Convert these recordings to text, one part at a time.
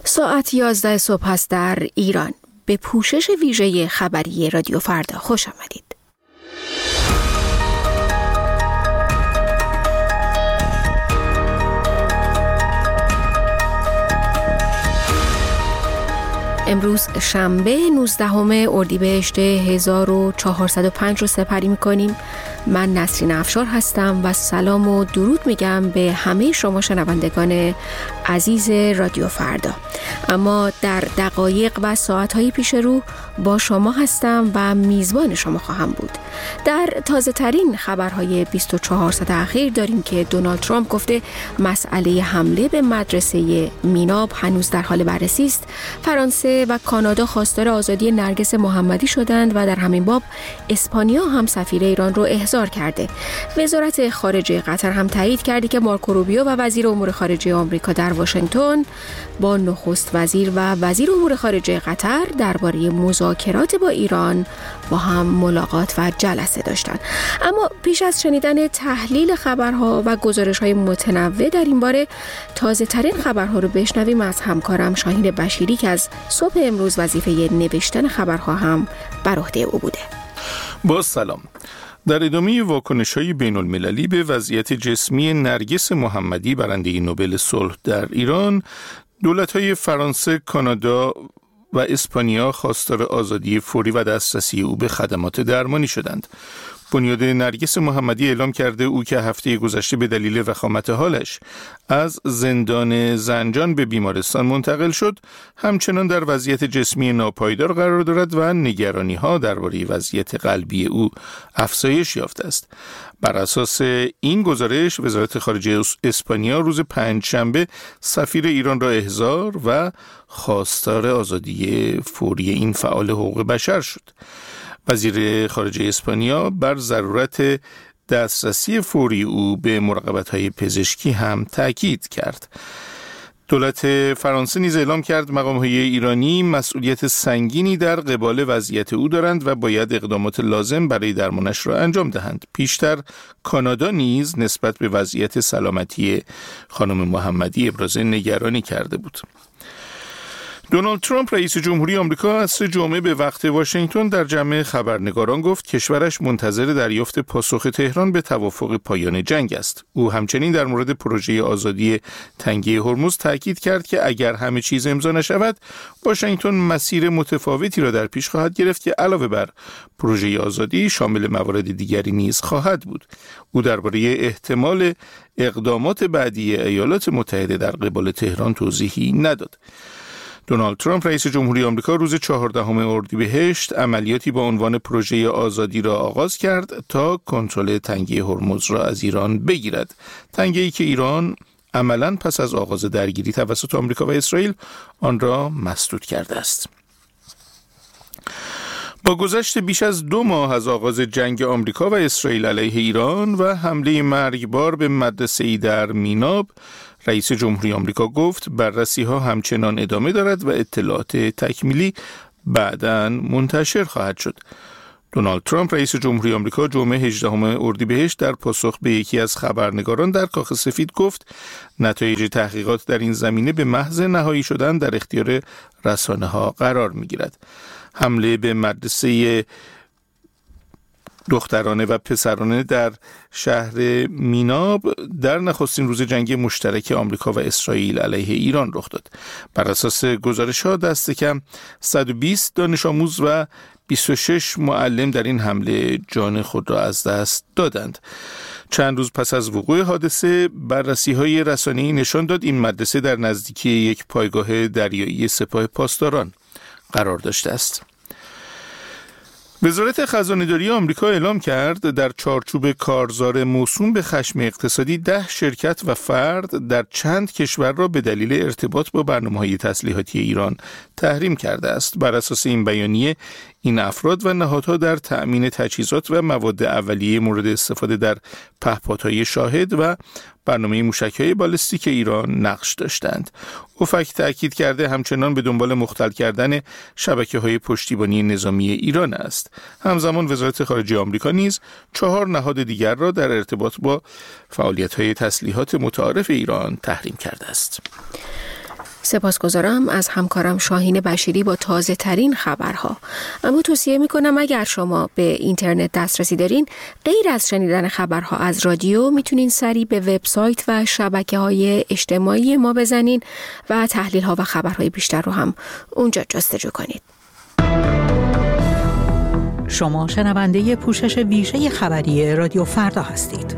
ساعت 11 صبح است در ایران. به پوشش ویژه خبری رادیو فردا خوش آمدید. امروز شنبه 19 اردیبهشت 1405 رو سپری می‌کنیم. من نسرین افشار هستم و سلام و درود میگم به همه شما شنوندگان عزیز رادیو فردا. اما در دقایق و ساعت‌های پیش رو با شما هستم و میزبان شما خواهم بود. در تازه ترین خبرهای 24 ساعت اخیر داریم که دونالد ترامپ گفته مسئله حمله به مدرسه میناب هنوز در حال بررسی است. فرانسه و کانادا خواستار آزادی نرگس محمدی شدند و در همین باب اسپانیا هم سفیر ایران رو احضار کرده. وزارت خارجه قطر هم تایید کرده که مارکو روبیو و وزیر امور خارجه آمریکا در واشنگتن با نخست وزیر و وزیر امور خارجه قطر درباره مذاکرات با ایران با هم ملاقات و جلسه داشتند. اما پیش از شنیدن تحلیل خبرها و گزارش‌های متنوع در این باره، تازه ترین خبرها رو بشنویم از همکارم شاهین بشیری که از صبح امروز وظیفه نوشتن خبرها هم بر عهده او بوده. با سلام. در ادامه واکنش‌های بین‌المللی به وضعیت جسمی نرگس محمدی برنده نوبل صلح در ایران، دولت‌های فرانسه، کانادا و اسپانیا خواستار آزادی فوری و دسترسی او به خدمات درمانی شدند. بنیاد نرگس محمدی اعلام کرده او که هفته گذشته به دلیل وخامت حالش از زندان زنجان به بیمارستان منتقل شد، همچنان در وضعیت جسمی ناپایدار قرار دارد و نگرانی‌ها درباره وضعیت قلبی او افزایش یافته است. بر اساس این گزارش، وزارت خارجه اسپانیا روز پنجشنبه سفیر ایران را احضار و خواستار آزادی فوری این فعال حقوق بشر شد. وزیر خارجه اسپانیا بر ضرورت دسترسی فوری او به مراقبت‌های پزشکی هم تاکید کرد. دولت فرانسه نیز اعلام کرد مقام‌های ایرانی مسئولیت سنگینی در قبال وضعیت او دارند و باید اقدامات لازم برای درمانش را انجام دهند. پیشتر کانادا نیز نسبت به وضعیت سلامتی خانم محمدی ابراز نگرانی کرده بود. دونالد ترامپ رئیس جمهوری آمریکا عصر جمعه به وقت واشنگتن در جمع خبرنگاران گفت کشورش منتظر دریافت پاسخ تهران به توافق پایان جنگ است. او همچنین در مورد پروژه آزادی تنگه هرمز تاکید کرد که اگر همه چیز امضا نشود، واشنگتن مسیر متفاوتی را در پیش خواهد گرفت که علاوه بر پروژه آزادی شامل موارد دیگری نیز خواهد بود. او درباره احتمال اقدامات بعدی ایالات متحده در قبال تهران توضیحی نداد. دونالد ترامپ رئیس جمهوری آمریکا روز 14 اردیبهشت عملیاتی با عنوان پروژه آزادی را آغاز کرد تا کنترل تنگه هرمز را از ایران بگیرد. تنگه‌ای که ایران عملاً پس از آغاز درگیری توسط آمریکا و اسرائیل آن را مسدود کرده است. با گذشت بیش از 2 ماه از آغاز جنگ آمریکا و اسرائیل علیه ایران و حمله مرگبار به مدرسه‌ای در میناب، رئیس جمهوری آمریکا گفت بررسی‌ها همچنان ادامه دارد و اطلاعات تکمیلی بعداً منتشر خواهد شد. دونالد ترامپ رئیس جمهوری آمریکا جمعه 18 اردیبهشت در پاسخ به یکی از خبرنگاران در کاخ سفید گفت نتایج تحقیقات در این زمینه به محض نهایی شدن در اختیار رسانه‌ها قرار می‌گیرد. حمله به مدرسه دخترانه و پسرانه در شهر میناب در نخستین روز جنگ مشترک آمریکا و اسرائیل علیه ایران رخ داد. بر اساس گزارش‌ها دست کم 120 دانش آموز و 26 معلم در این حمله جان خود را از دست دادند. چند روز پس از وقوع حادثه، بررسی‌های رسانه‌ای نشان داد این مدرسه در نزدیکی یک پایگاه دریایی سپاه پاسداران قرار داشته است. وزارت خزانه‌داری آمریکا اعلام کرد در چارچوب کارزار موسوم به خشم اقتصادی 10 شرکت و فرد در چند کشور را به دلیل ارتباط با برنامه‌های تسلیحاتی ایران تحریم کرده است. بر اساس این بیانیه، این افراد و نهادها در تأمین تجهیزات و مواد اولیه مورد استفاده در پهپادهای شاهد و برنامه موشک‌های بالستیک ایران نقش داشتند. اوفک تأکید کرده همچنان به دنبال مختل کردن شبکه‌های پشتیبانی نظامی ایران است. همزمان وزارت خارجه آمریکا نیز 4 نهاد دیگر را در ارتباط با فعالیت‌های تسلیحات متعارف ایران تحریم کرده است. سپاسگزارم از همکارم شاهین بشیری با تازه ترین خبرها. اما توصیه میکنم اگر شما به اینترنت دسترسی دارین، غیر از شنیدن خبرها از رادیو میتونین سری به وبسایت و شبکه‌های اجتماعی ما بزنین و تحلیل‌ها و خبرهای بیشتر رو هم اونجا جستجو کنید. شما شنونده پوشش ویژه خبری رادیو فردا هستید.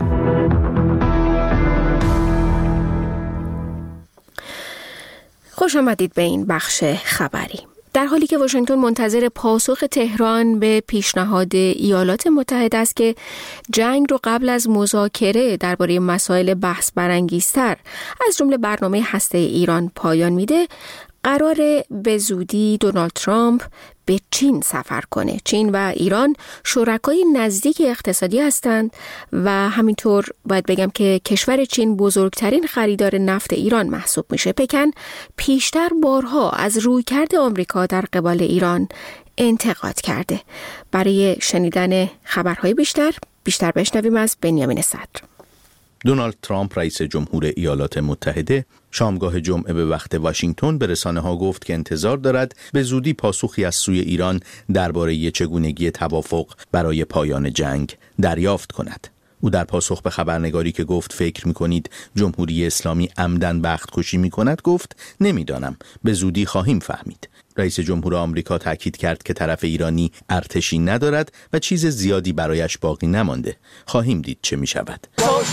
خوش آمدید به این بخش خبری. در حالی که واشنگتن منتظر پاسخ تهران به پیشنهاد ایالات متحده است که جنگ رو قبل از مذاکره درباره مسائل بحث برانگیزتر از جمله برنامه هسته ایران پایان میده، قرار به زودی دونالد ترامپ به چین سفر کنه. چین و ایران شرکای نزدیک اقتصادی هستند و همینطور باید بگم که کشور چین بزرگترین خریدار نفت ایران محسوب میشه. پکن پیشتر بارها از رویکرد آمریکا در قبال ایران انتقاد کرده. برای شنیدن خبرهای بیشتر بشنویم از بنیامین صدر. دونالد ترامپ رئیس جمهور ایالات متحده شامگاه جمعه به وقت واشنگتن به رسانه‌ها گفت که انتظار دارد به زودی پاسخی از سوی ایران درباره چگونگی توافق برای پایان جنگ دریافت کند. او در پاسخ به خبرنگاری که گفت فکر می‌کنید جمهوری اسلامی عمدن وقت کشی می‌کند گفت نمی‌دانم، به زودی خواهیم فهمید. رئیس جمهور آمریکا تاکید کرد که طرف ایرانی ارتشی ندارد و چیز زیادی برایش باقی نمانده. خواهیم دید چه می‌شود.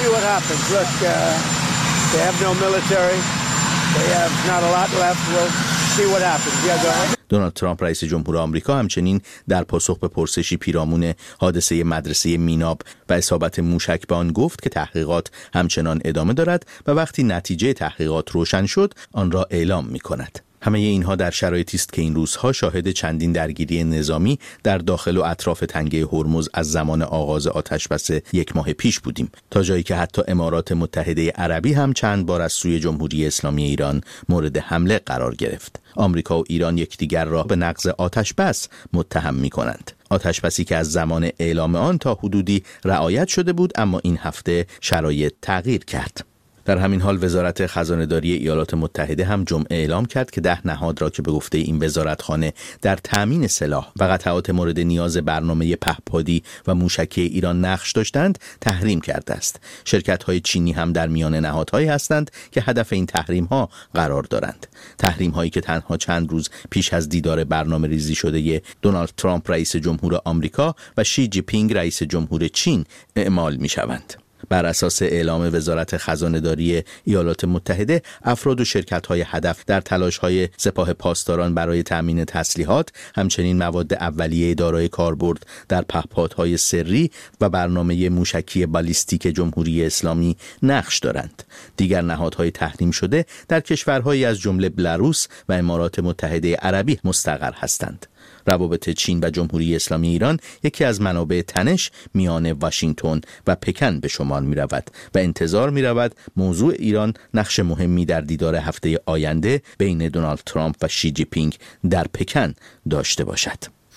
دونالد ترامپ رئیس جمهور آمریکا همچنین در پاسخ به پرسشی پیرامون حادثه مدرسه میناب و اصابت موشک به آن گفت که تحقیقات همچنان ادامه دارد و وقتی نتیجه تحقیقات روشن شد آن را اعلام می‌کند. همه اینها در شرایطی است که این روزها شاهد چندین درگیری نظامی در داخل و اطراف تنگه هرمز از زمان آغاز آتشبس 1 ماه پیش بودیم، تا جایی که حتی امارات متحده عربی هم چند بار از سوی جمهوری اسلامی ایران مورد حمله قرار گرفت. آمریکا و ایران یکدیگر را به نقض آتشبس متهم می‌کنند. آتشبسی که از زمان اعلام آن تا حدودی رعایت شده بود، اما این هفته شرایط تغییر کرد. در همین حال وزارت خزانه‌داری ایالات متحده هم جمعه اعلام کرد که 10 نهاد را که به گفته این وزارتخانه در تامین سلاح و قطعات مورد نیاز برنامه پهپادی و موشکی ایران نقش داشتند تحریم کرده است. شرکت‌های چینی هم در میان نهادهایی هستند که هدف این تحریم‌ها قرار دارند. تحریم‌هایی که تنها چند روز پیش از دیدار برنامه‌ریزی شده دونالد ترامپ رئیس جمهور آمریکا و شی جی پینگ رئیس جمهور چین اعمال می‌شوند. بر اساس اعلام وزارت خزانه‌داری ایالات متحده، افراد و شرکت‌های هدف در تلاش‌های سپاه پاسداران برای تأمین تسلیحات، همچنین مواد اولیه دارای کاربرد در پهپادهای سری و برنامه موشکی بالیستیک جمهوری اسلامی نقش دارند. دیگر نهادهای تحریم شده در کشورهایی از جمله بلاروس و امارات متحده عربی مستقر هستند. روابط چین و جمهوری اسلامی ایران یکی از منابع تنش میان واشنگتن و پکن به شمار می رود و انتظار می رود موضوع ایران نقش مهمی در دیدار هفته آینده بین دونالد ترامپ و شی جی پینگ در پکن داشته باشد.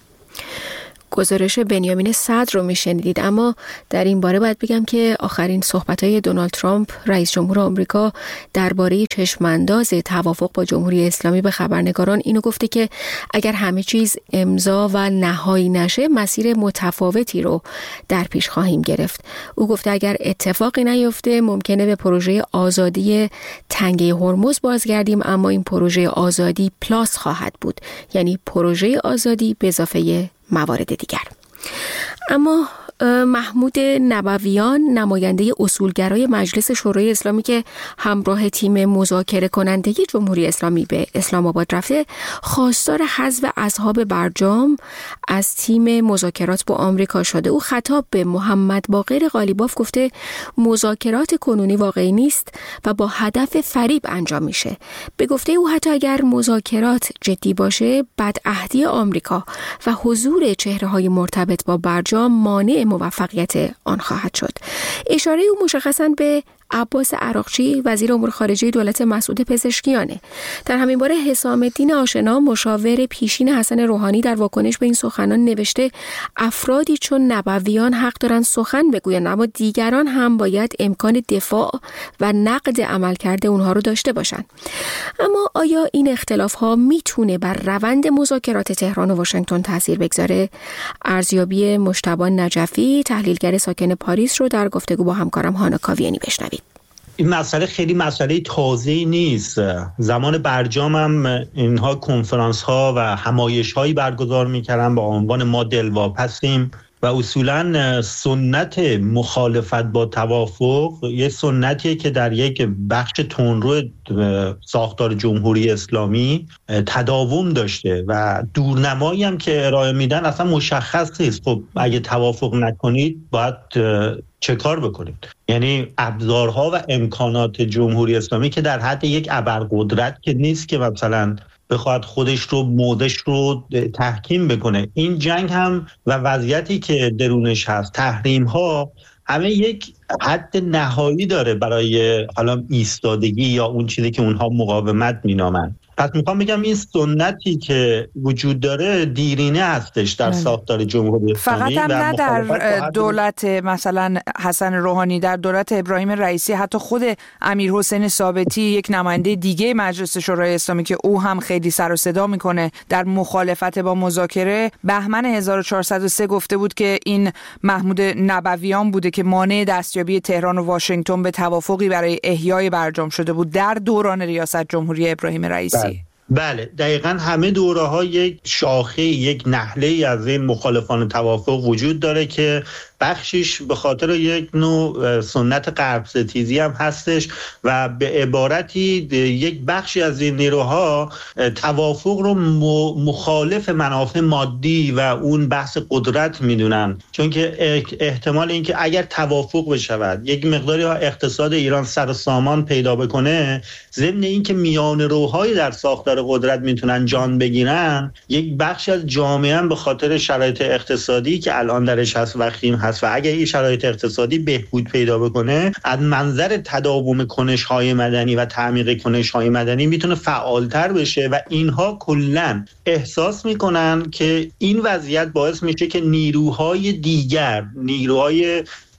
گزارش بنیامین صدر رو میشنیدید. اما در این باره باید بگم که آخرین صحبت‌های دونالد ترامپ رئیس جمهور آمریکا درباره چشم‌انداز توافق با جمهوری اسلامی به خبرنگاران اینو گفته که اگر همه چیز امضا و نهایی نشه مسیر متفاوتی رو در پیش خواهیم گرفت. او گفته اگر اتفاقی نیفته ممکنه به پروژه آزادی تنگه هرمز بازگردیم، اما این پروژه آزادی پلاس خواهد بود، یعنی پروژه آزادی به اضافه موارد دیگر. اما محمود نبویان، نماینده اصولگرای مجلس شورای اسلامی که همراه تیم مذاکره کننده جمهوری اسلامی به اسلام آباد رفته، خواستار حذف اصحاب برجام از تیم مذاکرات با آمریکا شده. او خطاب به محمد باقر قالیباف گفته مذاکرات کنونی واقعی نیست و با هدف فریب انجام میشه. به گفته او حتی اگر مذاکرات جدی باشه، بدعهدی آمریکا و حضور چهره‌های مرتبط با برجام مانع موفقیت آن خواهد شد. اشاره او مشخصاً به عباس عراقچی وزیر امور خارجه دولت مسعود پزشکیانه. در همین باره حسام الدین آشنا مشاور پیشین حسن روحانی در واکنش به این سخنان نوشته افرادی چون نبویان حق دارند سخن بگویند، اما دیگران هم باید امکان دفاع و نقد عملکرد اونها رو داشته باشند. اما آیا این اختلاف‌ها میتونه بر روند مذاکرات تهران و واشنگتن تاثیر بگذاره؟ ارزیابی مجتبی نجفی تحلیلگر ساکن پاریس رو در گفتگو با همکارم هانا کاویانی بشنوید. این مسئله خیلی مسئله تازه‌ای نیست. زمان برجام هم اینها کنفرانس ها و همایش هایی برگزار می‌کردن با عنوان ما دلواپسیم و اصولاً سنت مخالفت با توافق یه سنتیه که در یک بخش تندرو ساختار جمهوری اسلامی تداوم داشته و دورنمایی هم که ارائه میدن اصلا مشخص نیست. خب اگه توافق نکنید باید چه کار بکنید؟ یعنی ابزارها و امکانات جمهوری اسلامی که در حد یک ابرقدرت که نیست که مثلا بخواد خودش رو موضعش رو تحکیم بکنه. این جنگ هم و وضعیتی که درونش هست، تحریم ها، همه یک حد نهایی داره برای حالا ایستادگی یا اون چیزی که اونها مقاومت مینامن. پس میخوام بگم این سنتی که وجود داره دیرینه هستش در ساختار جمهوری اسلامی. فقط هم نه در دولت مثلا حسن روحانی، در دولت ابراهیم رئیسی حتی خود امیرحسین ثابتی، یک نماینده دیگه مجلس شورای اسلامی که او هم خیلی سر و صدا میکنه در مخالفت با مذاکره، بهمن 1403 گفته بود که این محمود نبویان بوده که مانع دستیابی تهران و واشنگتن به توافقی برای احیای برجام شده بود در دوران ریاست جمهوری ابراهیم رئیسی. بله دقیقاً همه دوره‌ها یک شاخه، یک نحله از این مخالفان توافق وجود داره که بخشش به خاطر یک نوع سنت غرب ستیزی هم هستش و به عبارتی یک بخشی از این نیروها توافق رو مخالف منافع مادی و اون بحث قدرت میدونن، چون که احتمال اینکه اگر توافق بشود یک مقداری اقتصاد ایران سر و سامان پیدا بکنه، ضمن اینکه میان روهای در ساختار قدرت میتونن جان بگیرن، یک بخشی از جامعه هم به خاطر شرایط اقتصادی که الان درش هست وخیم هست و اگر این شرایط اقتصادی بهبود پیدا بکنه، از منظر تداوم کنش‌های مدنی و تعمیق کنش‌های مدنی میتونه فعالتر بشه و اینها کلاً احساس میکنن که این وضعیت باعث میشه که نیروهای دیگر، نیروهای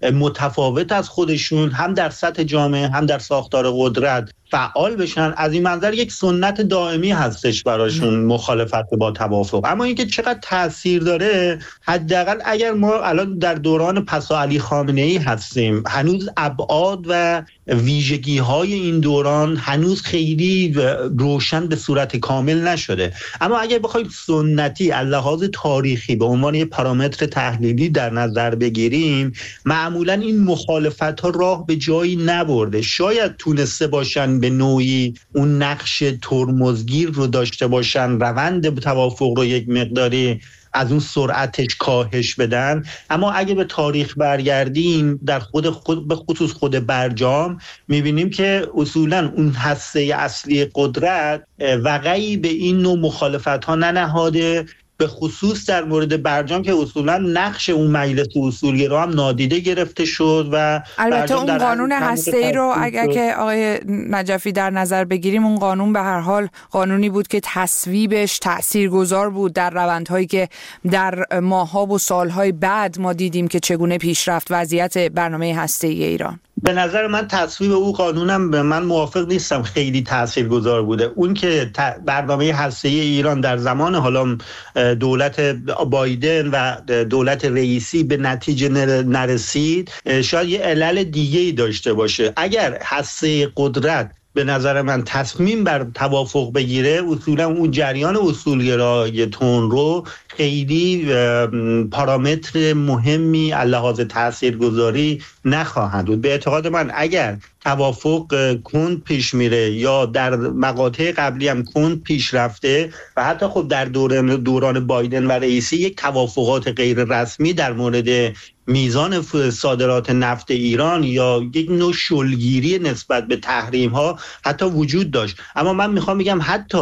متفاوت از خودشون هم در سطح جامعه هم در ساختار قدرت فعال بشن. از این منظر یک سنت دائمی هستش براشون مخالفت با توافق. اما اینکه چقدر تأثیر داره، حداقل اگر ما الان در دوران پسا علی خامنه‌ای هستیم، هنوز ابعاد و ویژگی‌های این دوران هنوز خیلی روشن به صورت کامل نشده. اما اگر بخوایم سنتی از لحاظ تاریخی به عنوان یک پارامتر تحلیلی در نظر بگیریم، معمولاً این مخالفت‌ها راه به جایی نبرده. شاید تونسته باشن به نوعی اون نقش ترمزگیر رو داشته باشن، روند توافق رو یک مقداری از اون سرعتش کاهش بدن، اما اگه به تاریخ برگردیم در خود به خصوص خود برجام میبینیم که اصولاً اون هسته اصلی قدرت وقعی به این نوع مخالفت ها ننهاده، به خصوص در مورد برجام که اصولا نقش اون مجلس اصولگرا هم نادیده گرفته شد و البته اون قانون هسته‌ای رو اگر که آقای نجفی در نظر بگیریم، اون قانون به هر حال قانونی بود که تصویبش تاثیرگذار بود در روندهایی که در ماه‌ها و سال‌های بعد ما دیدیم که چگونه پیش رفت وضعیت برنامه هسته‌ای ایران. به نظر من تصویب او قانونم به من موافق نیستم خیلی تاثیرگذار بوده. اون که برنامه هسته‌ای ایران در زمان حالا دولت بایدن و دولت رئیسی به نتیجه نرسید، شاید یه علل دیگه‌ای داشته باشه. اگر هسته قدرت به نظر من تصمیم بر توافق بگیره، اصولا اون جریان اصولگرای تندرو خیلی پارامتر مهمی از لحاظ تاثیرگذاری نخواهند بود. به اعتقاد من اگر توافق کند پیش میره یا در مقاطع قبلی هم کند پیش رفته و حتی خب در دوران بایدن و رئیسی یک توافقات غیر رسمی در مورد میزان صادرات نفت ایران یا یک نوع شلگیری نسبت به تحریم ها حتی وجود داشت. اما من میخوام بگم حتی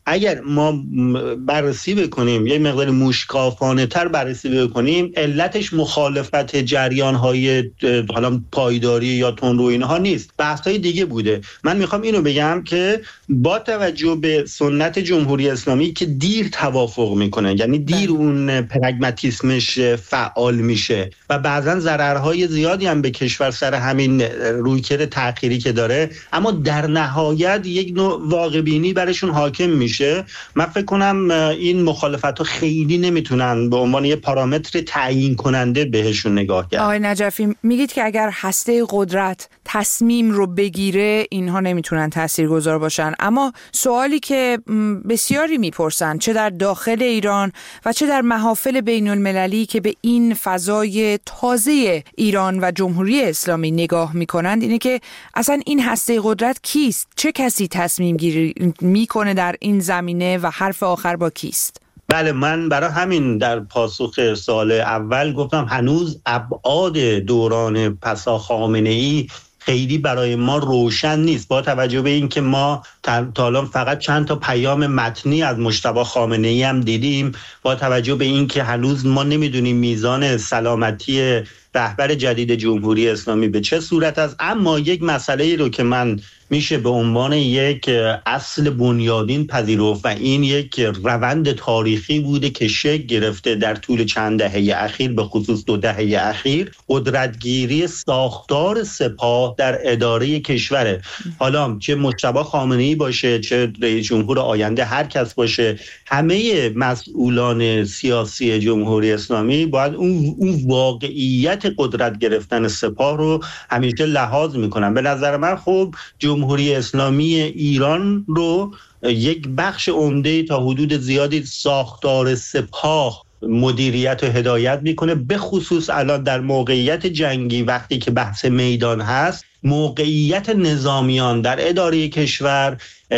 اگر ما بررسی بکنیم، یه مقدار موشکافانه تر بررسی بکنیم، علتش مخالفت جریان‌های حالا پایداری یا تندرو اینها نیست، بحث‌های دیگه بوده. من میخوام اینو بگم که با توجه به سنت جمهوری اسلامی که دیر توافق میکنه، یعنی دیر اون پرگماتیسمش فعال میشه و بعضا ضررهای زیادی هم به کشور سر همین رویکرد تأخیری که داره، اما در نهایت یک نوع واقع‌بینی برشون حاکم میشه. من فکر کنم این مخالفت‌ها خیلی نمیتونن به عنوان یه پارامتر تعیین کننده بهشون نگاه کرد. آقای نجفی میگید که اگر هسته قدرت تصمیم رو بگیره اینها نمیتونن تاثیرگذار باشن، اما سوالی که بسیاری میپرسن چه در داخل ایران و چه در محافل بین المللی که به این فضای تازه ایران و جمهوری اسلامی نگاه میکنند اینه که اصلا این هسته قدرت کیست؟ چه کسی تصمیم گیری میکنه در این زمینه و حرف آخر با کیست؟ بله، من برای همین در پاسخ سوال اول گفتم هنوز ابعاد دوران پسا خامنه‌ای خیلی برای ما روشن نیست، با توجه به این که ما تا الان فقط چند تا پیام متنی از مجتبی خامنه‌ای هم دیدیم، با توجه به این که هنوز ما نمیدونیم میزان سلامتی رهبر جدید جمهوری اسلامی به چه صورت است. اما یک مسئله رو که من میشه به عنوان یک اصل بنیادین پذیرفت و این یک روند تاریخی بوده که شکل گرفته در طول چند دهه اخیر، به خصوص 2 دهه اخیر، قدرتگیری ساختار سپاه در اداره کشوره. حالا چه مجتبی خامنه‌ای باشه، چه رئیس جمهور آینده، هر کس باشه، همه مسئولان سیاسی جمهوری اسلامی باید اون واقعیت قدرت گرفتن سپاه رو همیشه لحاظ میکنن. به نظر من خب جمهوری اسلامی ایران رو یک بخش عمده تا حدود زیادی ساختار سپاه مدیریت و هدایت میکنه، به خصوص الان در موقعیت جنگی وقتی که بحث میدان هست، موقعیت نظامیان در اداره کشور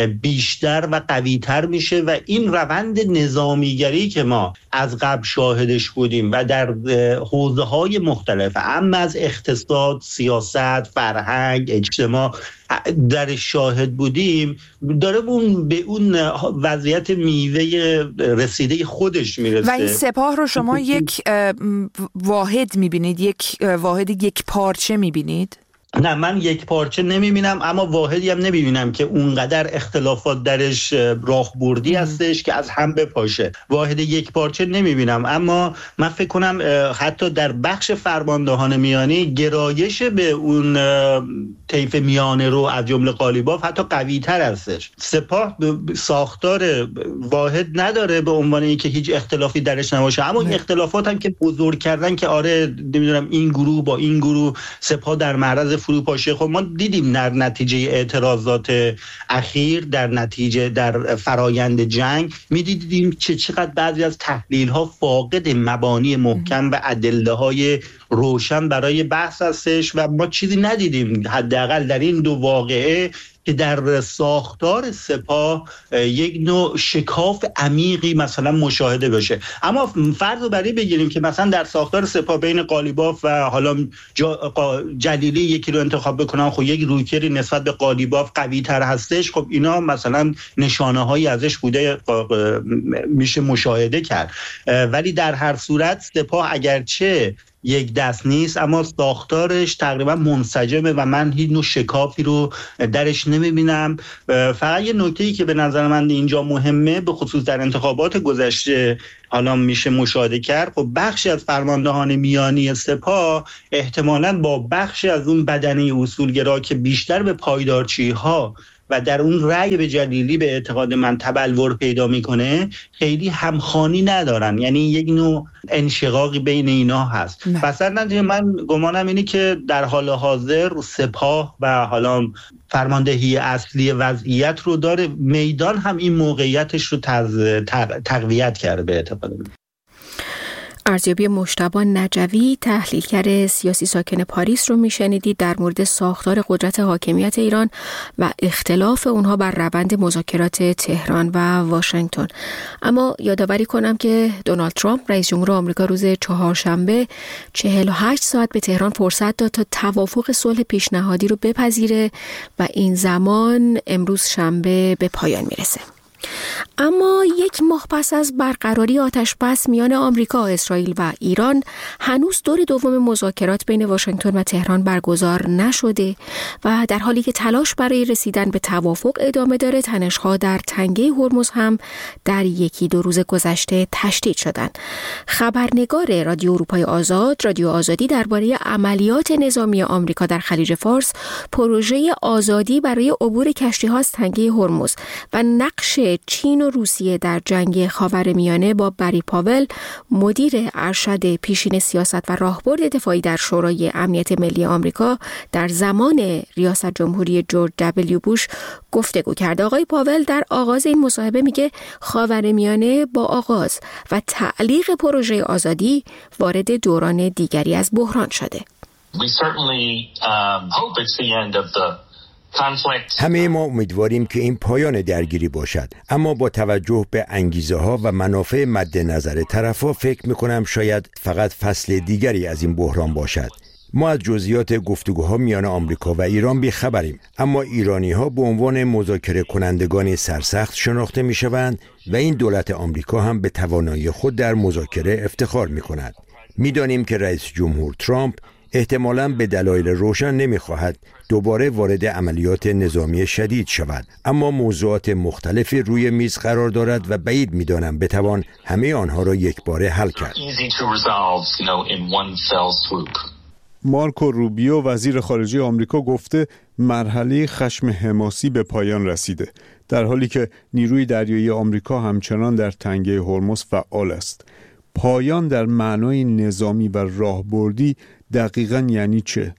بیشتر و قوی‌تر میشه و این روند نظامیگری که ما از قبل شاهدش بودیم و در حوزه‌های مختلف، اما از اقتصاد، سیاست، فرهنگ، اجتماع در شاهد بودیم، داره به اون وضعیت میوه رسیده خودش میرسه. و این سپاه رو شما یک واحد میبینید، یک واحد یک پارچه میبینید؟ نه، من یک پارچه نمیبینم، اما واحدی هم نمیبینم که اونقدر اختلافات درش راهبردی هستش که از هم بپاشه. واحد یک پارچه نمیبینم، اما من فکر کنم حتی در بخش فرماندهان میانی گرایش به اون طیف میانه رو از جمله قالیباف حتی قوی تر هستش. سپاه ساختار واحد نداره به عنوان اینکه هیچ اختلافی درش نباشه، اما این اختلافات هم که بزرگ کردن که آره نمیدونم این گروه با این گروه سپاه در معرض فروپاشی. خب ما دیدیم در نتیجه اعتراضات اخیر، در فرایند جنگ میدیدیم چقدر بعضی از تحلیل ها فاقد مبانی محکم و ادله های روشن برای بحث هستش و ما چیزی ندیدیم حداقل در این دو واقعه که در ساختار سپاه یک نوع شکاف عمیقی مثلا مشاهده بشه. اما فرض رو برای بگیریم که مثلا در ساختار سپاه بین قالیباف و حالا جلیلی یکی رو انتخاب بکنن، خب یک رویکردی نسبت به قالیباف قوی تر هستش، خب اینا مثلا نشانه هایی ازش بوده میشه مشاهده کرد. ولی در هر صورت سپاه اگرچه یک دست نیست اما ساختارش تقریبا منسجمه و من هیچ نوع شکافی رو درش نمیبینم. فقط یه نکته‌ای که به نظر من اینجا مهمه، به خصوص در انتخابات گذشته حالا میشه مشاهده کرد، خب بخشی از فرماندهان میانی سپاه احتمالاً با بخشی از اون بدنه اصولگرا که بیشتر به پایدارچی‌ها و در اون رأی به جلیلی به اعتقاد من تبلور پیدا میکنه، خیلی همخوانی ندارن، یعنی یک نوع انشقاقی بین اینا هست. پس من گمانم اینه که در حال حاضر سپاه و حالا فرماندهی اصلی وضعیت رو داره، میدان هم این موقعیتش رو تقویت کرده به اعتقاد من. ارزیابی مجتبی نجوی، تحلیلگر سیاسی ساکن پاریس رو میشنیدید در مورد ساختار قدرت حاکمیت ایران و اختلاف اونها بر روند مذاکرات تهران و واشنگتن. اما یادآوری کنم که دونالد ترامپ رئیس جمهور آمریکا روز چهارشنبه 48 ساعت به تهران فرصت داد تا توافق صلح پیشنهادی رو بپذیره و این زمان امروز شنبه به پایان میرسه. اما یک ماه پس از برقراری آتش‌بس میان آمریکا، اسرائیل و ایران، هنوز دور دوم مذاکرات بین واشنگتن و تهران برگزار نشده و در حالی که تلاش برای رسیدن به توافق ادامه داره، تنش‌ها در تنگه هرمز هم در یکی دو روز گذشته تشدید شدند. خبرنگار رادیو اروپای آزاد، رادیو آزادی، درباره عملیات نظامی آمریکا در خلیج فارس، پروژه آزادی برای عبور کشتی‌ها از تنگه هرمز و نقش چین و روسیه در جنگ خاورمیانه با بری پاول، مدیر ارشد پیشین سیاست و راهبرد دفاعی در شورای امنیت ملی آمریکا در زمان ریاست جمهوری جورج دبلیو بوش گفتگو کرد. آقای پاول در آغاز این مصاحبه میگه خاورمیانه با آغاز و تعلیق پروژه آزادی وارد دوران دیگری از بحران شده. همه ما امیدواریم که این پایان درگیری باشد، اما با توجه به انگیزه ها و منافع مد نظر طرفا فکر میکنم شاید فقط فصل دیگری از این بحران باشد. ما از جزئیات گفتگوها میان آمریکا و ایران بی‌خبریم، اما ایرانی ها به عنوان مذاکره کنندگان سرسخت شناخته میشوند و این دولت آمریکا هم به توانایی خود در مذاکره افتخار میکند. میدانیم که رئیس جمهور ترامپ احتمالاً به دلایل روشن نمیخواهد دوباره وارد عملیات نظامی شدید شود، اما موضوعات مختلفی روی میز قرار دارد و بعید میدانم بتوان همه آنها را یکباره حل کرد. مارکو روبیو وزیر خارجه آمریکا گفته مرحله خشم حماسی به پایان رسیده، در حالی که نیروی دریایی آمریکا همچنان در تنگه هرمز فعال است. پایان در معنای نظامی و راهبردی دقیقاً یعنی چه؟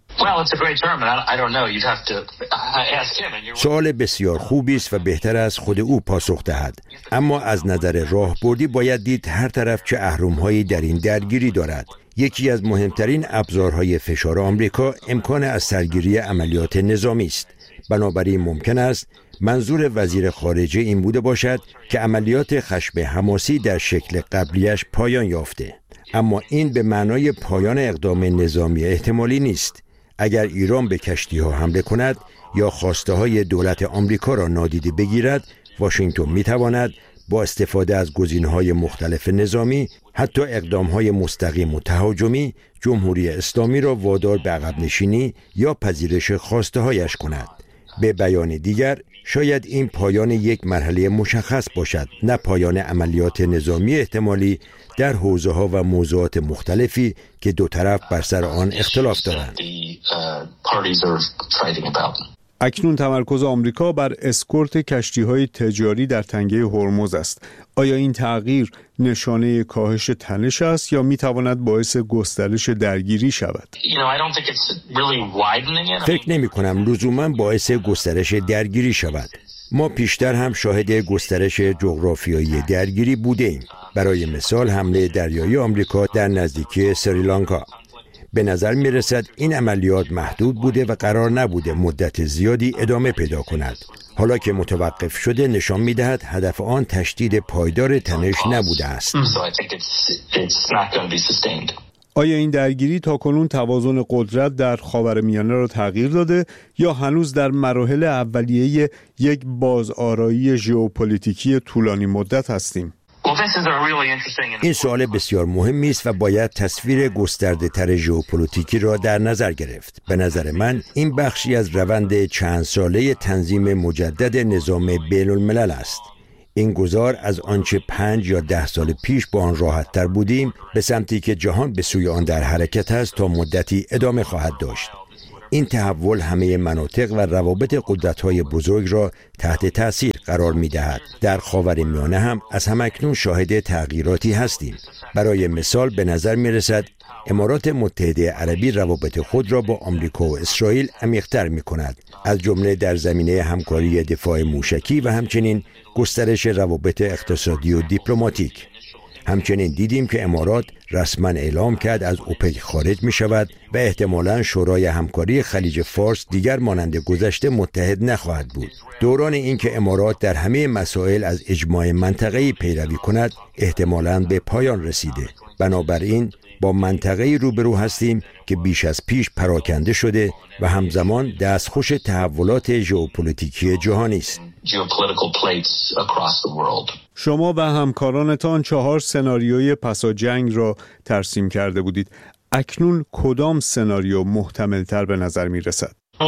سوال بسیار خوبی است و بهتر از خود او پاسخ دهد، اما از نظر راهبردی باید دید هر طرف چه اهرم‌هایی در این درگیری دارد. یکی از مهمترین ابزارهای فشار آمریکا امکان از سرگیری عملیات نظامی است. بنابراین ممکن است منظور وزیر خارجه این بوده باشد که عملیات خشم حماسی در شکل قبلیش پایان یافته، اما این به معنای پایان اقدام نظامی احتمالی نیست. اگر ایران به کشتی‌ها حمله کند یا خواسته های دولت آمریکا را نادیده بگیرد، واشنگتن می‌تواند با استفاده از گزینه‌های مختلف نظامی، حتی اقدام‌های مستقیم و تهاجمی، جمهوری اسلامی را وادار به عقب نشینی یا پذیرش خواسته‌هایش کند. به بیان دیگر، شاید این پایان یک مرحله مشخص باشد، نه پایان عملیات نظامی احتمالی در حوزه‌ها و موضوعات مختلفی که دو طرف بر سر آن اختلاف دارند. اکنون تمرکز آمریکا بر اسکورت کشتی‌های تجاری در تنگه هرمز است. آیا این تغییر نشانه کاهش تنش است یا می‌تواند باعث گسترش درگیری شود؟ فکر نمی‌کنم لزوماً باعث گسترش درگیری شود. ما پیشتر هم شاهد گسترش جغرافیایی درگیری بودیم. برای مثال حمله دریایی آمریکا در نزدیکی سریلانکا. به نظر می رسد این عملیات محدود بوده و قرار نبوده مدت زیادی ادامه پیدا کند. حالا که متوقف شده نشان می دهد هدف آن تشدید پایدار تنش نبوده است. آیا این درگیری تاکنون توازن قدرت در خاورمیانه را تغییر داده یا هنوز در مراحل اولیه یک بازآرایی ژئوپلیتیکی طولانی مدت هستیم؟ این سوال بسیار مهمی است و باید تصویر گسترده تر ژئوپلیتیکی را در نظر گرفت. به نظر من این بخشی از روند چند ساله تنظیم مجدد نظام بین الملل است. این گذار از آنچه 5 یا 10 سال پیش با آن راحت تر بودیم به سمتی که جهان به سوی آن در حرکت است تا مدتی ادامه خواهد داشت. این تحول همه مناطق و روابط قدرت‌های بزرگ را تحت تأثیر قرار می‌دهد. در خاورمیانه هم از همکنون شاهد تغییراتی هستیم. برای مثال به نظر می‌رسد امارات متحده عربی روابط خود را با آمریکا و اسرائیل عمیق‌تر می‌کند، از جمله در زمینه همکاری دفاع موشکی و همچنین گسترش روابط اقتصادی و دیپلماتیک. همچنین دیدیم که امارات رسما اعلام کرد از اوپک خارج می شود و احتمالاً شورای همکاری خلیج فارس دیگر مانند گذشته متحد نخواهد بود. دوران این که امارات در همه مسائل از اجماع منطقه‌ای پیروی کند احتمالاً به پایان رسیده. بنابراین با منطقه‌ای روبرو هستیم که بیش از پیش پراکنده شده و همزمان دستخوش تحولات ژئوپلیتیکی جهانی است. شما و همکارانتان 4 سناریوی پسا جنگ را ترسیم کرده بودید. اکنون کدام سناریو محتمل‌تر به نظر می‌رسد؟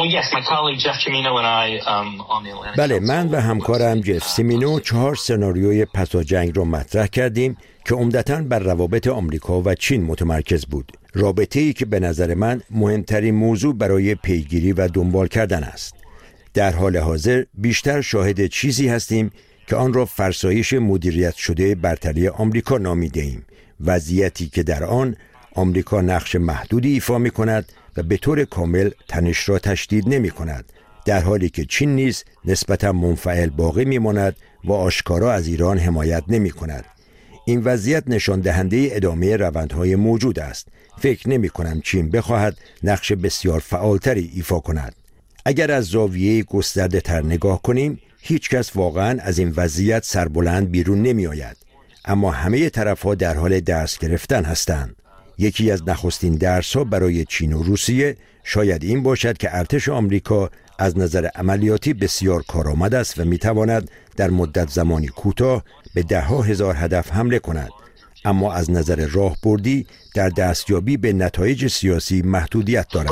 بله، من و همکارم جف سیمینو 4 سناریوی پسا جنگ را مطرح کردیم که عمدتاً بر روابط آمریکا و چین متمرکز بود. رابطه‌ای که به نظر من مهمترین موضوع برای پیگیری و دنبال کردن است. در حال حاضر بیشتر شاهد چیزی هستیم که آن را فرسایش مدیریت شده برتری آمریکا نامیده‌ایم. وضعیتی که در آن آمریکا نقش محدودی ایفا می‌کند و به طور کامل تنش را تشدید نمی‌کند، در حالی که چین نیز نسبتاً منفعل باقی می‌ماند و آشکارا از ایران حمایت نمی‌کند. این وضعیت نشان دهنده ادامه روندهای موجود است. فکر نمی‌کنم چین بخواهد نقش بسیار فعالتری ایفا کند. اگر از زاویه گسترده‌تر نگاه کنیم، هیچ کس واقعاً از این وضعیت سربلند بیرون نمی‌آید، اما همه طرف‌ها در حال درس گرفتن هستند. یکی از نخستین درس‌ها برای چین و روسیه شاید این باشد که ارتش آمریکا از نظر عملیاتی بسیار کارآمد است و می‌تواند در مدت زمانی کوتاه به 10,000 هدف حمله کند، اما از نظر راهبردی در دستیابی به نتایج سیاسی محدودیت دارد.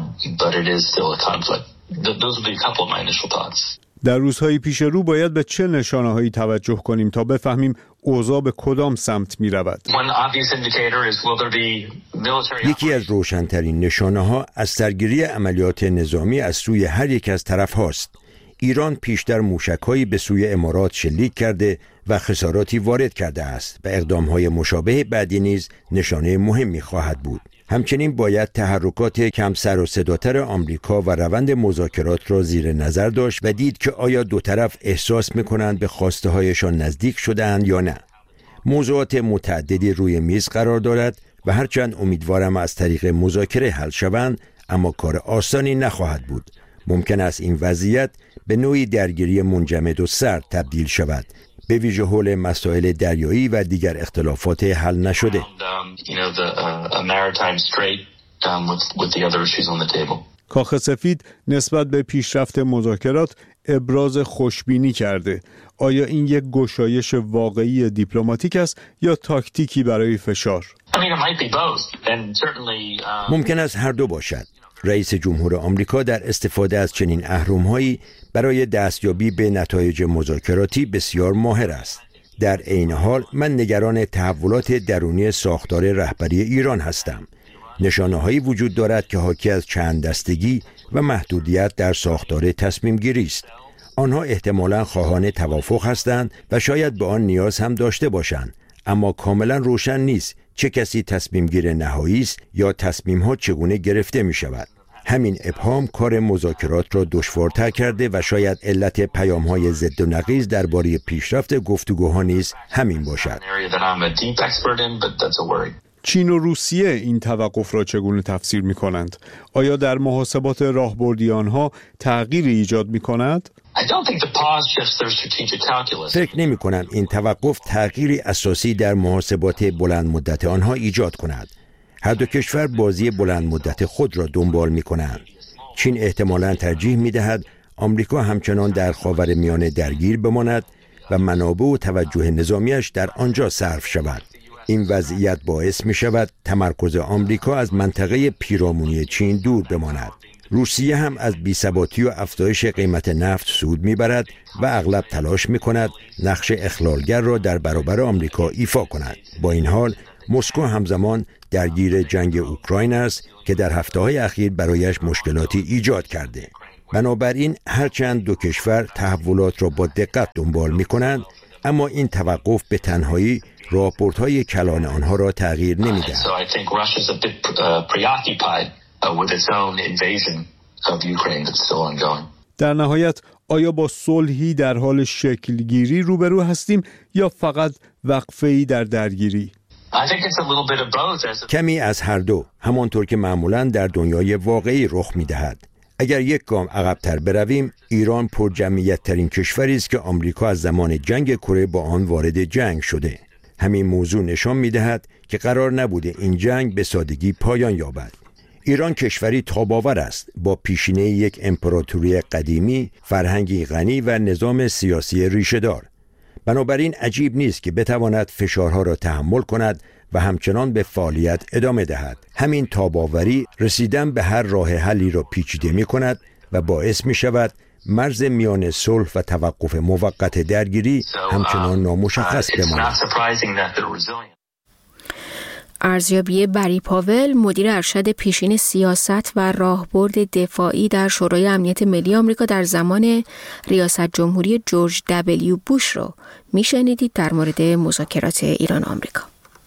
در روزهای پیش رو باید به چه نشانه‌هایی توجه کنیم تا بفهمیم اوضاع به کدام سمت می‌رود؟ یکی از روشن‌ترین نشانه‌ها از سرگیری عملیات نظامی از سوی هر یک از طرف‌هاست. ایران پیشتر موشک‌هایی به سوی امارات شلیک کرده و خساراتی وارد کرده است و اقدام‌های مشابه بعدی نیز نشانه مهمی خواهد بود. همچنین باید تحرکات کم سر و صداتر آمریکا و روند مذاکرات را زیر نظر داشت و دید که آیا دو طرف احساس می‌کنند به خواسته هایشان نزدیک شده‌اند یا نه. موضوعات متعددی روی میز قرار دارد و هرچند امیدوارم از طریق مذاکره حل شوند، اما کار آسانی نخواهد بود. ممکن است این وضعیت به نوعی درگیری منجمد و سرد تبدیل شود، به ویژه حول مسائل دریایی و دیگر اختلافات حل نشده. کاخ سفید نسبت به پیشرفت مذاکرات ابراز خوشبینی کرده. آیا این یک گشایش واقعی دیپلماتیک است یا تاکتیکی برای فشار؟ ممکن است هر دو باشد. رئیس جمهور آمریکا در استفاده از چنین اهرم‌هایی برای دستیابی به نتایج مذاکراتی بسیار ماهر است. در عین حال من نگران تحولات درونی ساختار رهبری ایران هستم. نشانه‌هایی وجود دارد که حاکی از چند دستگی و محدودیت در ساختار تصمیم گیری است. آنها احتمالاً خواهان توافق هستند و شاید به آن نیاز هم داشته باشند، اما کاملا روشن نیست چه کسی تصمیم گیر نهایی است یا تصمیم‌ها چگونه گرفته می شود. همین ابهام کار مذاکرات را دشوارتر کرده و شاید علت پیام‌های ضد و نقیض درباره پیشرفت گفتگوها نیز همین باشد. چین و روسیه این توقف را چگونه تفسیر می کنند؟ آیا در محاسبات راهبردی آنها تغییری ایجاد می کند؟ فکر نمی کنم این توقف تغییری اساسی در محاسبات بلند مدت آنها ایجاد کند. هر دو کشور بازی بلند مدت خود را دنبال می کنند. چین احتمالاً ترجیح می دهد آمریکا همچنان در خاورمیانه درگیر بماند و منابع و توجه نظامیش در آنجا صرف شود. این وضعیت باعث می شود تمرکز آمریکا از منطقه پیرامونی چین دور بماند. روسیه هم از بی‌ثباتی و افزایش قیمت نفت سود می‌برد و اغلب تلاش می‌کند نقش اخلالگر را در برابر آمریکا ایفا کند. با این حال مسکو همزمان درگیر جنگ اوکراین است که در هفته‌های اخیر برایش مشکلاتی ایجاد کرده. بنابراین هرچند دو کشور تحولات را با دقت دنبال می‌کنند، اما این توقف به تنهایی راهبردهای کلان آنها را تغییر نمی‌دهد. در نهایت آیا با صلحی در حال شکلگیری روبرو هستیم یا فقط وقفه‌ای در درگیری؟ کمی از هر دو، همانطور که معمولاً در دنیای واقعی رخ می‌دهد. اگر یک گام عقب‌تر برویم، ایران پرجمعیت ترین کشوری است که آمریکا از زمان جنگ کره با آن وارد جنگ شده. همین موضوع نشان می‌دهد که قرار نبوده این جنگ به سادگی پایان یابد. ایران کشوری تاب‌آور است با پیشینه یک امپراتوری قدیمی، فرهنگی غنی و نظام سیاسی ریشه‌دار. بنابراین عجیب نیست که بتواند فشارها را تحمل کند و همچنان به فعالیت ادامه دهد. همین تاب‌آوری رسیدن به هر راه حلی را پیچیده می‌کند و باعث می‌شود مرز میان صلح و توقف موقت درگیری همچنان نامشخص بماند. ارزیابی بری پاول، مدیر ارشد پیشین سیاست و راهبرد دفاعی در شورای امنیت ملی آمریکا در زمان ریاست جمهوری جورج دبلیو بوش رو میشنیدید در مورد مذاکرات ایران و آمریکا.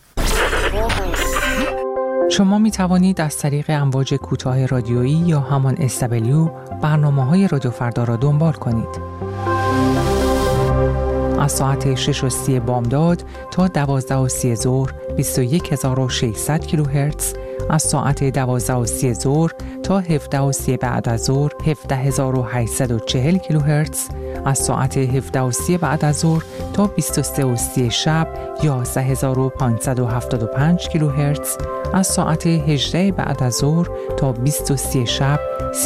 شما می توانید از طریق امواج کوتاه رادیویی یا همان SW برنامه‌های رادیو فردا را دنبال کنید. از ساعت 6:30 بامداد تا 12:30 ظهر 21600 کیلوهرتز، از ساعت 12:30 ظهر تا 17:30 بعد از ظهر 17840 کیلوهرتز، از ساعت 17:30 بعد از ظهر تا 23:30 شب 11575 کیلوهرتز، از ساعت 18 بعد از ظهر تا 23 شب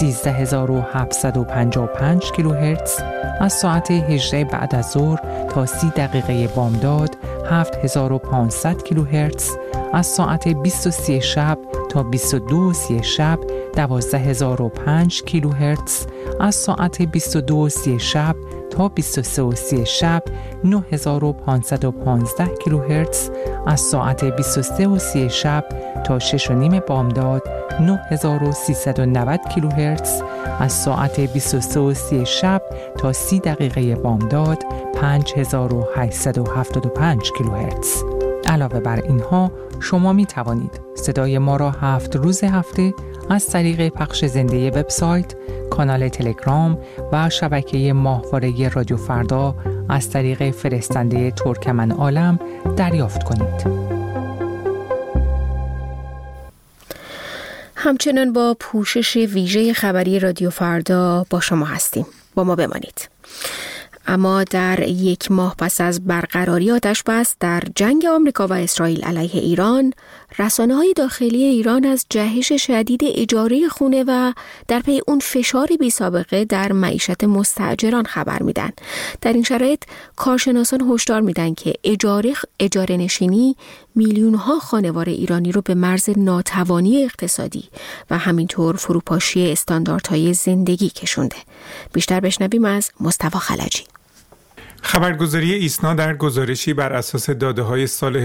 13755 کیلوهرتز، از ساعت 18 بعد از ظهر تا 30 دقیقه بامداد 7500 کیلوهرتز، از ساعت 23 شب تا 22:30 شب 12005 کیلوهرتز، از ساعت 22:30 شب تا 23:30 شب 9515 کیلوهرتز، از ساعت 23:30 شب تا 6:30 بامداد 9390 کیلوهرتز، از ساعت 23:30 شب تا 30 دقیقه بامداد 5875 کیلوهرتز. علاوه بر اینها شما می توانید صدای ما را 7 روز هفته از طریق پخش زنده وبسایت، کانال تلگرام و شبکه ماهواره رادیو فردا از طریق فرستنده ترکمن عالم دریافت کنید. همچنان با پوشش ویژه خبری رادیو فردا با شما هستیم. با ما بمانید. اما در یک ماه پس از برقراری آتش‌بس در جنگ آمریکا و اسرائیل علیه ایران، رسانه‌های داخلی ایران از جهش شدید اجاره خونه و در پی اون فشار بی‌سابقه در معیشت مستاجران خبر میدن. در این شرایط کارشناسان هشدار میدن که اجاره نشینی میلیون‌ها خانوار ایرانی رو به مرز ناتوانی اقتصادی و همینطور فروپاشی استانداردهای زندگی کشونده. بیشتر بشنویم از مصطفی خلجی. خبرگزاری ایسنا در گزارشی بر اساس داده‌های سال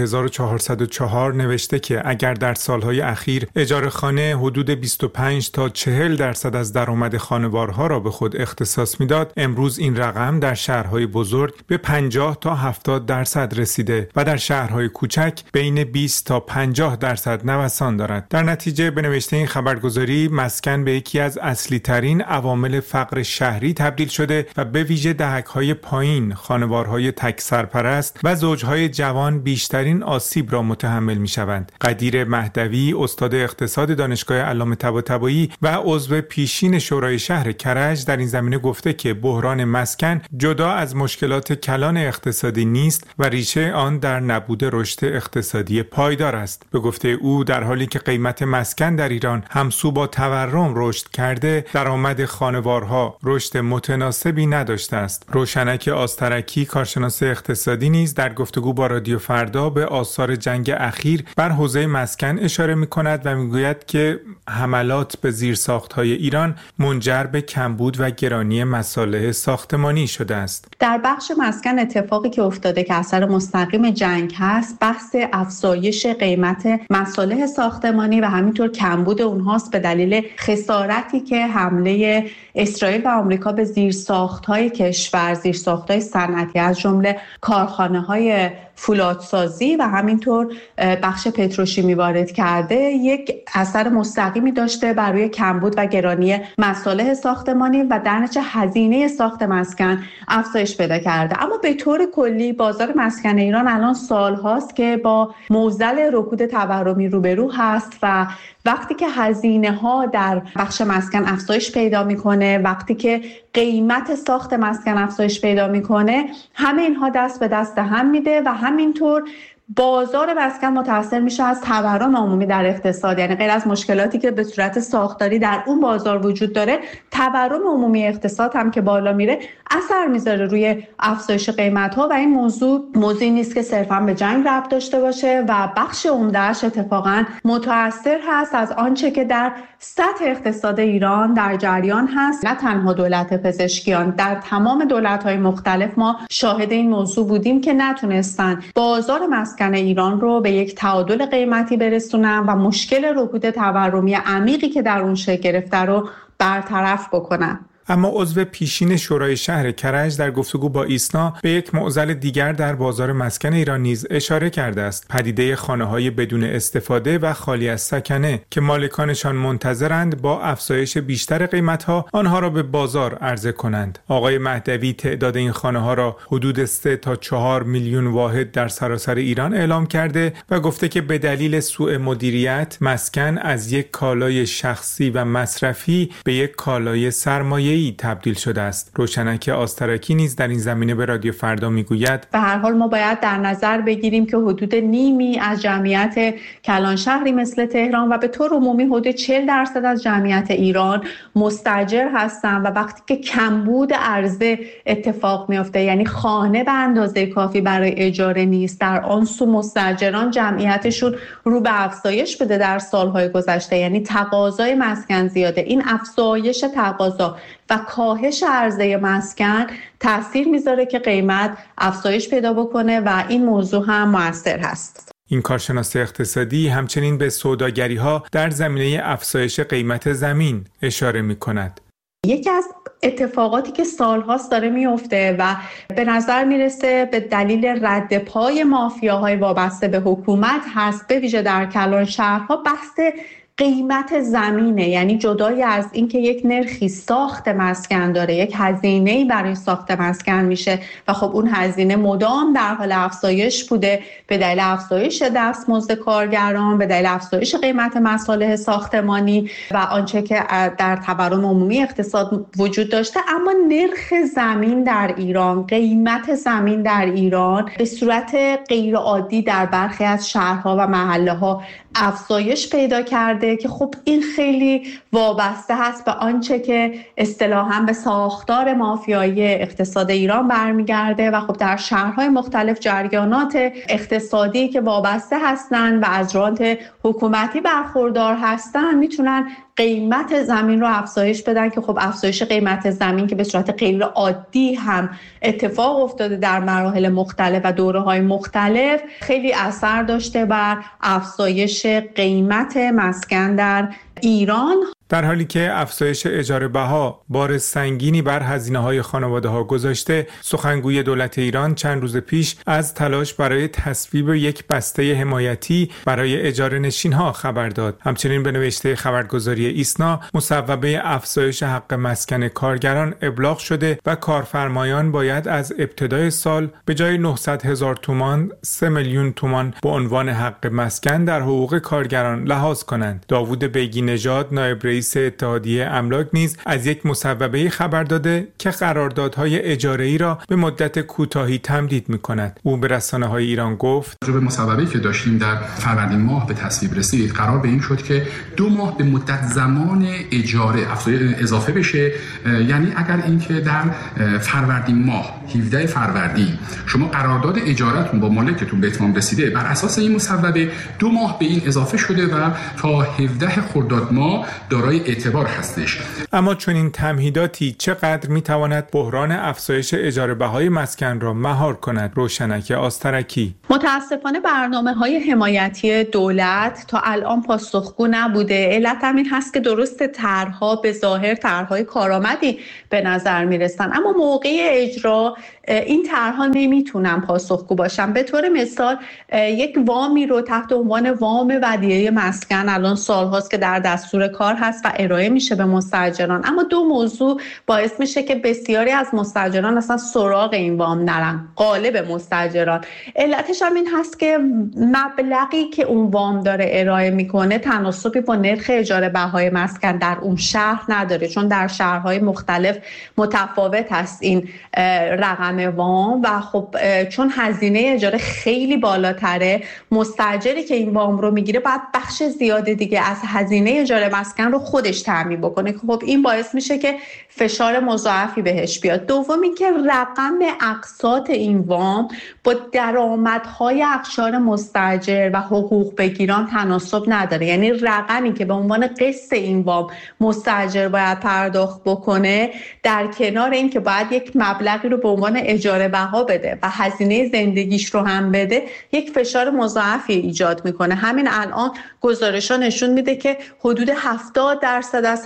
1404 نوشته که اگر در سالهای اخیر اجاره خانه حدود 25 تا 40% از درآمد خانوارها را به خود اختصاص میداد، امروز این رقم در شهرهای بزرگ به 50 تا 70% رسیده و در شهرهای کوچک بین 20 تا 50% نوسان دارد. در نتیجه به نوشته این خبرگزاری، مسکن به یکی از اصلی ترین عوامل فقر شهری تبدیل شده و به ویژه دهک‌های پایین، خانوارهای تک سرپرست و زوجهای جوان بیشترین آسیب را متحمل می‌شوند. قدیر مهدوی، استاد اقتصاد دانشگاه علامه طباطبایی و عضو پیشین شورای شهر کرج، در این زمینه گفته که بحران مسکن جدا از مشکلات کلان اقتصادی نیست و ریشه آن در نبود رشد اقتصادی پایدار است. به گفته او، در حالی که قیمت مسکن در ایران همسو با تورم رشد کرده، درآمد خانوارها رشد متناسبی نداشته است. روشنک آسترکی، کارشناس اقتصادی، نیز در گفتگو با رادیو فردا به آثار جنگ اخیر بر حوزه مسکن اشاره می‌کند و می‌گوید که حملات به زیرساخت‌های ایران منجر به کمبود و گرانی مصالح ساختمانی شده است. در بخش مسکن اتفاقی که افتاده که اثر مستقیم جنگ هست، بحث افزایش قیمت مصالح ساختمانی و همینطور کمبود اونهاست به دلیل خسارتی که حمله اسرائیل و آمریکا به زیرساخت‌های کشور، زیرساخت‌های صنعتی از جمله کارخانه‌های فولادسازی و همینطور بخش پتروشیمی وارد کرده، یک اثر مستقیمی داشته بر روی کمبود و گرانی مصالح ساختمانی و در نتیجه هزینه ساخت مسکن افزایش پیدا کرده. اما به طور کلی بازار مسکن ایران الان سال‌هاست که با معضل رکود تورمی روبرو هست و وقتی که هزینه‌ها در بخش مسکن افزایش پیدا می‌کنه، وقتی که قیمت ساخت مسکن افزایش پیدا می‌کنه، همه اینها دست به دست هم میده و همینطور بازار مسکن متاثر میشه از تورم عمومی در اقتصاد، یعنی غیر از مشکلاتی که به صورت ساختاری در اون بازار وجود داره، تورم عمومی اقتصاد هم که بالا میره اثر میذاره روی افزایش قیمت‌ها و این موضوعی نیست که صرفاً به جنگ ربط داشته باشه و بخش عمده‌اش اتفاقاً متأثر هست از آنچه که در سطح اقتصاد ایران در جریان هست. نه تنها دولت پزشکیان، در تمام دولت‌های مختلف ما شاهد این موضوع بودیم که نتونستن بازار مسکن ایران رو به یک تعادل قیمتی برسونن و مشکل رکود تورمی عمیقی که در اون شکل گرفته رو برطرف بکنن. اما عضو پیشین شورای شهر کرج در گفتگو با ایسنا به یک معضل دیگر در بازار مسکن ایران نیز اشاره کرده است: پدیده خانه‌های بدون استفاده و خالی از سکنه که مالکانشان منتظرند با افزایش بیشتر قیمت‌ها آنها را به بازار عرضه کنند. آقای مهدوی تعداد این خانه‌ها را حدود 3 تا 4 میلیون واحد در سراسر ایران اعلام کرده و گفته که به دلیل سوء مدیریت مسکن از یک کالای شخصی و مصرفی به یک کالای سرمایه‌ای تبدیل شده است. روشنک آسترکی نیز در این زمینه به رادیو فردا میگوید به هر حال ما باید در نظر بگیریم که حدود نیمی از جمعیت کلان شهری مثل تهران و به طور عمومی حدود 40% از جمعیت ایران مستاجر هستند و وقتی که کمبود عرضه اتفاق میفته، یعنی خانه به اندازه کافی برای اجاره نیست، در آن سو مستاجران جمعیتشون رو به افزایش بده در سالهای گذشته، یعنی تقاضای مسکن زیاده. این افزایش تقاضا و کاهش عرضه مسکن تأثیر میذاره که قیمت افزایش پیدا بکنه و این موضوع هم مؤثر هست. این کارشناس اقتصادی همچنین به سوداگری‌ها در زمینه افزایش قیمت زمین اشاره می‌کند. یکی از اتفاقاتی که سالهاست داره میفته و به نظر میرسه به دلیل رد پای مافیاهای وابسته به حکومت هست، به ویژه در کلان شهرها، بحث قیمت زمینه. یعنی جدای از اینکه یک نرخی ساخت مسکن داره، یک هزینه‌ای برای ساخت مسکن میشه و خب اون هزینه مدام در حال افزایش بوده به دلیل افزایش دستمزد کارگران، به دلیل افزایش قیمت مصالح ساختمانی و آنچه که در تورم عمومی اقتصاد وجود داشته. اما نرخ زمین در ایران، قیمت زمین در ایران به صورت غیر عادی در برخی از شهرها و محله‌ها افزایش پیدا کرده که خب این خیلی وابسته هست به آنچه که اصطلاحاً به ساختار مافیایی اقتصاد ایران برمیگرده و خب در شهرهای مختلف جریانات اقتصادی که وابسته هستند و از رانت حکومتی برخوردار هستند میتونن قیمت زمین رو افزایش بدن که خب افزایش قیمت زمین که به صورت غیر عادی هم اتفاق افتاده در مراحل مختلف و دوره‌های مختلف خیلی اثر داشته بر افزایش قیمت مسکن در ایران. در حالی که افزایش اجاره بها بار سنگینی بر هزینه‌های خانواده‌ها گذاشته، سخنگوی دولت ایران چند روز پیش از تلاش برای تصویب یک بسته حمایتی برای اجاره نشین‌ها خبر داد. همچنین به نوشته خبرگزاری ایسنا، مصوبه افزایش حق مسکن کارگران ابلاغ شده و کارفرمایان باید از ابتدای سال به جای 900,000 تومان 3 میلیون تومان به عنوان حق مسکن در حقوق کارگران لحاظ کنند. داوود بیگی نژاد، نایب رئیس اتحادیه املاک نیز از یک مصوبه خبر داده که قراردادهای اجاره‌ای را به مدت کوتاهی تمدید می‌کند. او به رسانه‌های ایران گفت: به مصوبه‌ای که داشتیم در فروردین ماه به تصویب رسید، قرار به این شد که 2 ماه به مدت زمان اجاره اضافه بشه. یعنی اگر اینکه در فروردین ماه 17 فروردین شما قرارداد اجاره‌تون با مالکتون به اتمام رسیده، بر اساس این مصوبه 2 ماه به این اضافه شده و تا 17 خرداد ماه دارای اعتبار هستش. اما چون این تمهیداتی چقدر میتواند بحران افزایش اجاره بهای مسکن را مهار کند؟ روشنک آسترکی: متاسفانه برنامه‌های حمایتی دولت تا الان پاسخگو نبوده. علت هم این هست که درست طرح‌ها به ظاهر طرح‌های کارآمدی به نظر میرسن، اما موقع اجرا این طرح‌ها نمیتونن پاسخگو باشن. به طور مثال یک وامی رو تحت عنوان وام ودیعه مسکن الان سال‌هاست که در دستور کار هست و ارائه میشه به مستاجران، اما 2 موضوع باعث میشه که بسیاری از مستاجران اصلا سراغ این وام نرن، غالب مستاجران. علتش هم این هست که مبلغی که اون وام داره ارائه میکنه تناسبی با نرخ اجاره بهای مسکن در اون شهر نداره، چون در شهرهای مختلف متفاوت هست این رقم رقم وام و خب چون هزینه اجاره خیلی بالاتره، مستاجری که این وام رو میگیره باید بخش زیاده دیگه از هزینه اجاره مسکن رو خودش تامین بکنه. خب این باعث میشه که فشار مضاعفی بهش بیاد. دوم اینکه رقم اقساط این وام با درآمدهای اقشار مستاجر و حقوق بگیران تناسب نداره. یعنی رقمی که به عنوان قسط این وام مستاجر باید پرداخت بکنه، در کنار این که باید یک مبلغی رو به عنوان اجاره بها بده و هزینه زندگیش رو هم بده، یک فشار مضاعفی ایجاد میکنه. همین الان گزارش‌ها نشون میده که حدود 70% از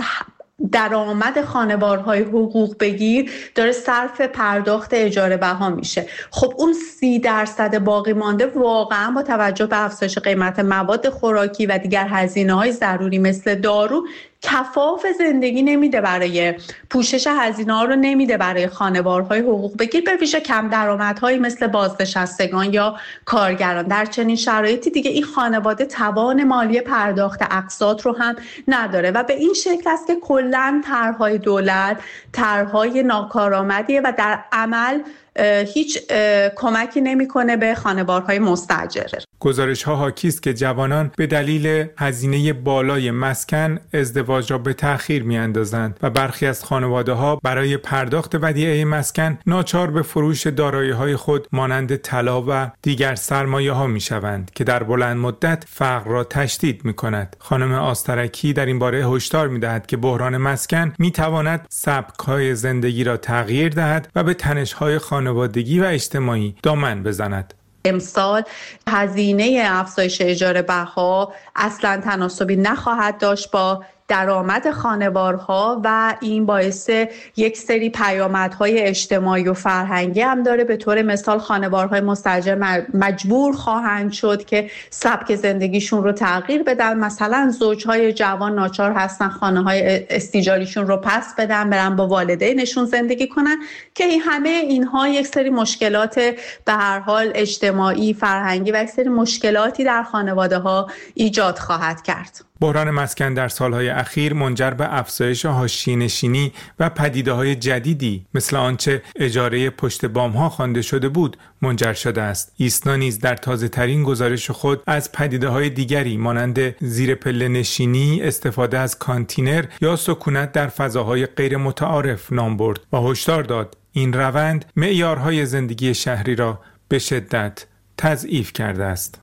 درآمد خانوارهای حقوق بگیر داره صرف پرداخت اجاره بها میشه. خب اون 30% باقی مانده واقعا با توجه به افزایش قیمت مواد خوراکی و دیگر هزینه‌های ضروری مثل دارو کفاف زندگی نمیده، برای پوشش هزینه‌ها رو نمیده برای خانوارهای حقوق بگیر، به ویژه کم درآمدهایی مثل بازنشستگان یا کارگران. در چنین شرایطی دیگه این خانواده توان مالی پرداخت اقساط رو هم نداره و به این شکل است که کلاً طرح‌های دولت طرح‌های ناکارآمدیه و در عمل هیچ کمکی نمیکنه به خانوارهای مستاجر. گزارش‌ها حاکی است که جوانان به دلیل هزینه بالای مسکن ازدواج را به تأخیر می‌اندازند و برخی از خانواده‌ها برای پرداخت ودیعه مسکن ناچار به فروش دارایی‌های خود مانند طلا و دیگر سرمایه‌ها می‌شوند که در بلند مدت فقر را تشدید می‌کند. خانم آسترکی در این باره هشدار می‌دهد که بحران مسکن می‌تواند سبک‌های زندگی را تغییر دهد و به تنش‌های خانوادگی و اجتماعی دامن بزند. امسال هزینه افزایش اجاره بها اصلا تناسبی نخواهد داشت با درآمد خانوارها و این باعث یک سری پیامدهای اجتماعی و فرهنگی هم داره. به طور مثال خانوارهای مستاجر مجبور خواهند شد که سبک زندگیشون رو تغییر بدن. مثلا زوجهای جوان ناچار هستن خانه‌های استیجاریشون رو پس بدن، برن با والدینشون زندگی کنن که همه اینها یک سری مشکلات به هر حال اجتماعی، فرهنگی و یک سری مشکلاتی در خانواده‌ها ایجاد خواهد کرد. بحران مسکن در سالهای اخیر منجر به افزایش حاشیه‌نشینی و پدیده‌های جدیدی مثل آنچه اجاره پشت بام‌ها خوانده شده بود منجر شده است. ایسنا نیز در تازه‌ترین گزارش خود از پدیده‌های دیگری مانند زیر پله نشینی، استفاده از کانتینر یا سکونت در فضاهای غیر متعارف نام برد و هشدار داد این روند معیارهای زندگی شهری را به شدت تضعیف کرده است.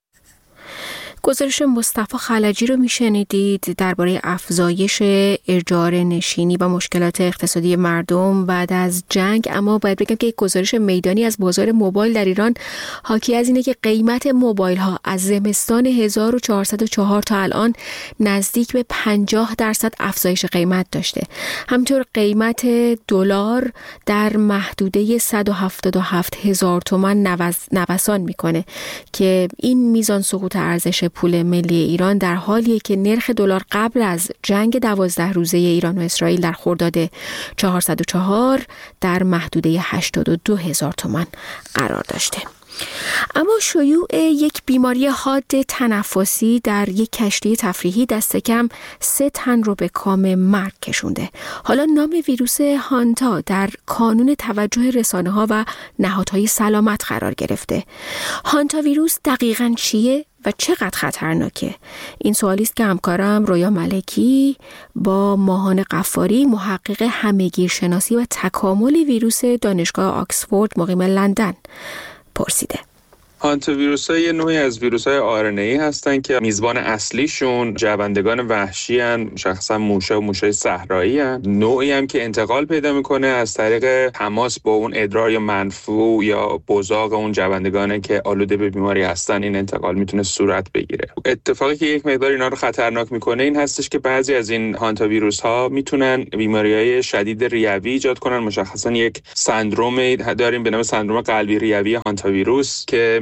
گزارش مصطفی خلجی رو میشنیدید درباره افزایش اجاره نشینی و مشکلات اقتصادی مردم بعد از جنگ. اما باید بگم که یک گزارش میدانی از بازار موبایل در ایران حاکی از اینه که قیمت موبایل ها از زمستان 1404 تا الان نزدیک به 50% افزایش قیمت داشته. همینطور قیمت دلار در محدوده 177,000 تومان نوسان میکنه که این میزان سقوط ارزش پول ملی ایران در حالیه که نرخ دلار قبل از جنگ 12 روزه ایران و اسرائیل در خرداد 404 در محدوده 82,000 تومان قرار داشته. اما شیوع یک بیماری حاد تنفسی در یک کشتی تفریحی دست کم 3 تن رو به کام مرگ کشونده. حالا نام ویروس هانتا در کانون توجه رسانه‌ها و نهادهای سلامت قرار گرفته. هانتا ویروس دقیقاً چیه و چقدر خطرناکه؟ این سوالی است که همکارم رویا ملکی با ماهان قفاری، محقق همه‌گیرشناسی و تکامل ویروس دانشگاه آکسفورد مقیم لندن پرسیده. هانتاویروس‌ها یه نوعی از ویروس‌های آرنه‌ای هستن که میزبان اصلیشون جوندگان وحشی هستن، مشخصا موشه و موشه‌های صحرایی هستن. نوعی هم که انتقال پیدا میکنه از طریق تماس با اون ادرار یا منفوع یا بزاق اون جوندگانه که آلوده به بیماری هستن. این انتقال میتونه صورت بگیره. اتفاقی که یک مقدار اینا رو خطرناک میکنه این هستش که بعضی از این هانتاویروس‌ها میتونن بیماری‌های شدید ریوی ایجاد کنن. مشخصا یک سندرومی داریم به نام سندروم قلبی ریوی هانتاویروس که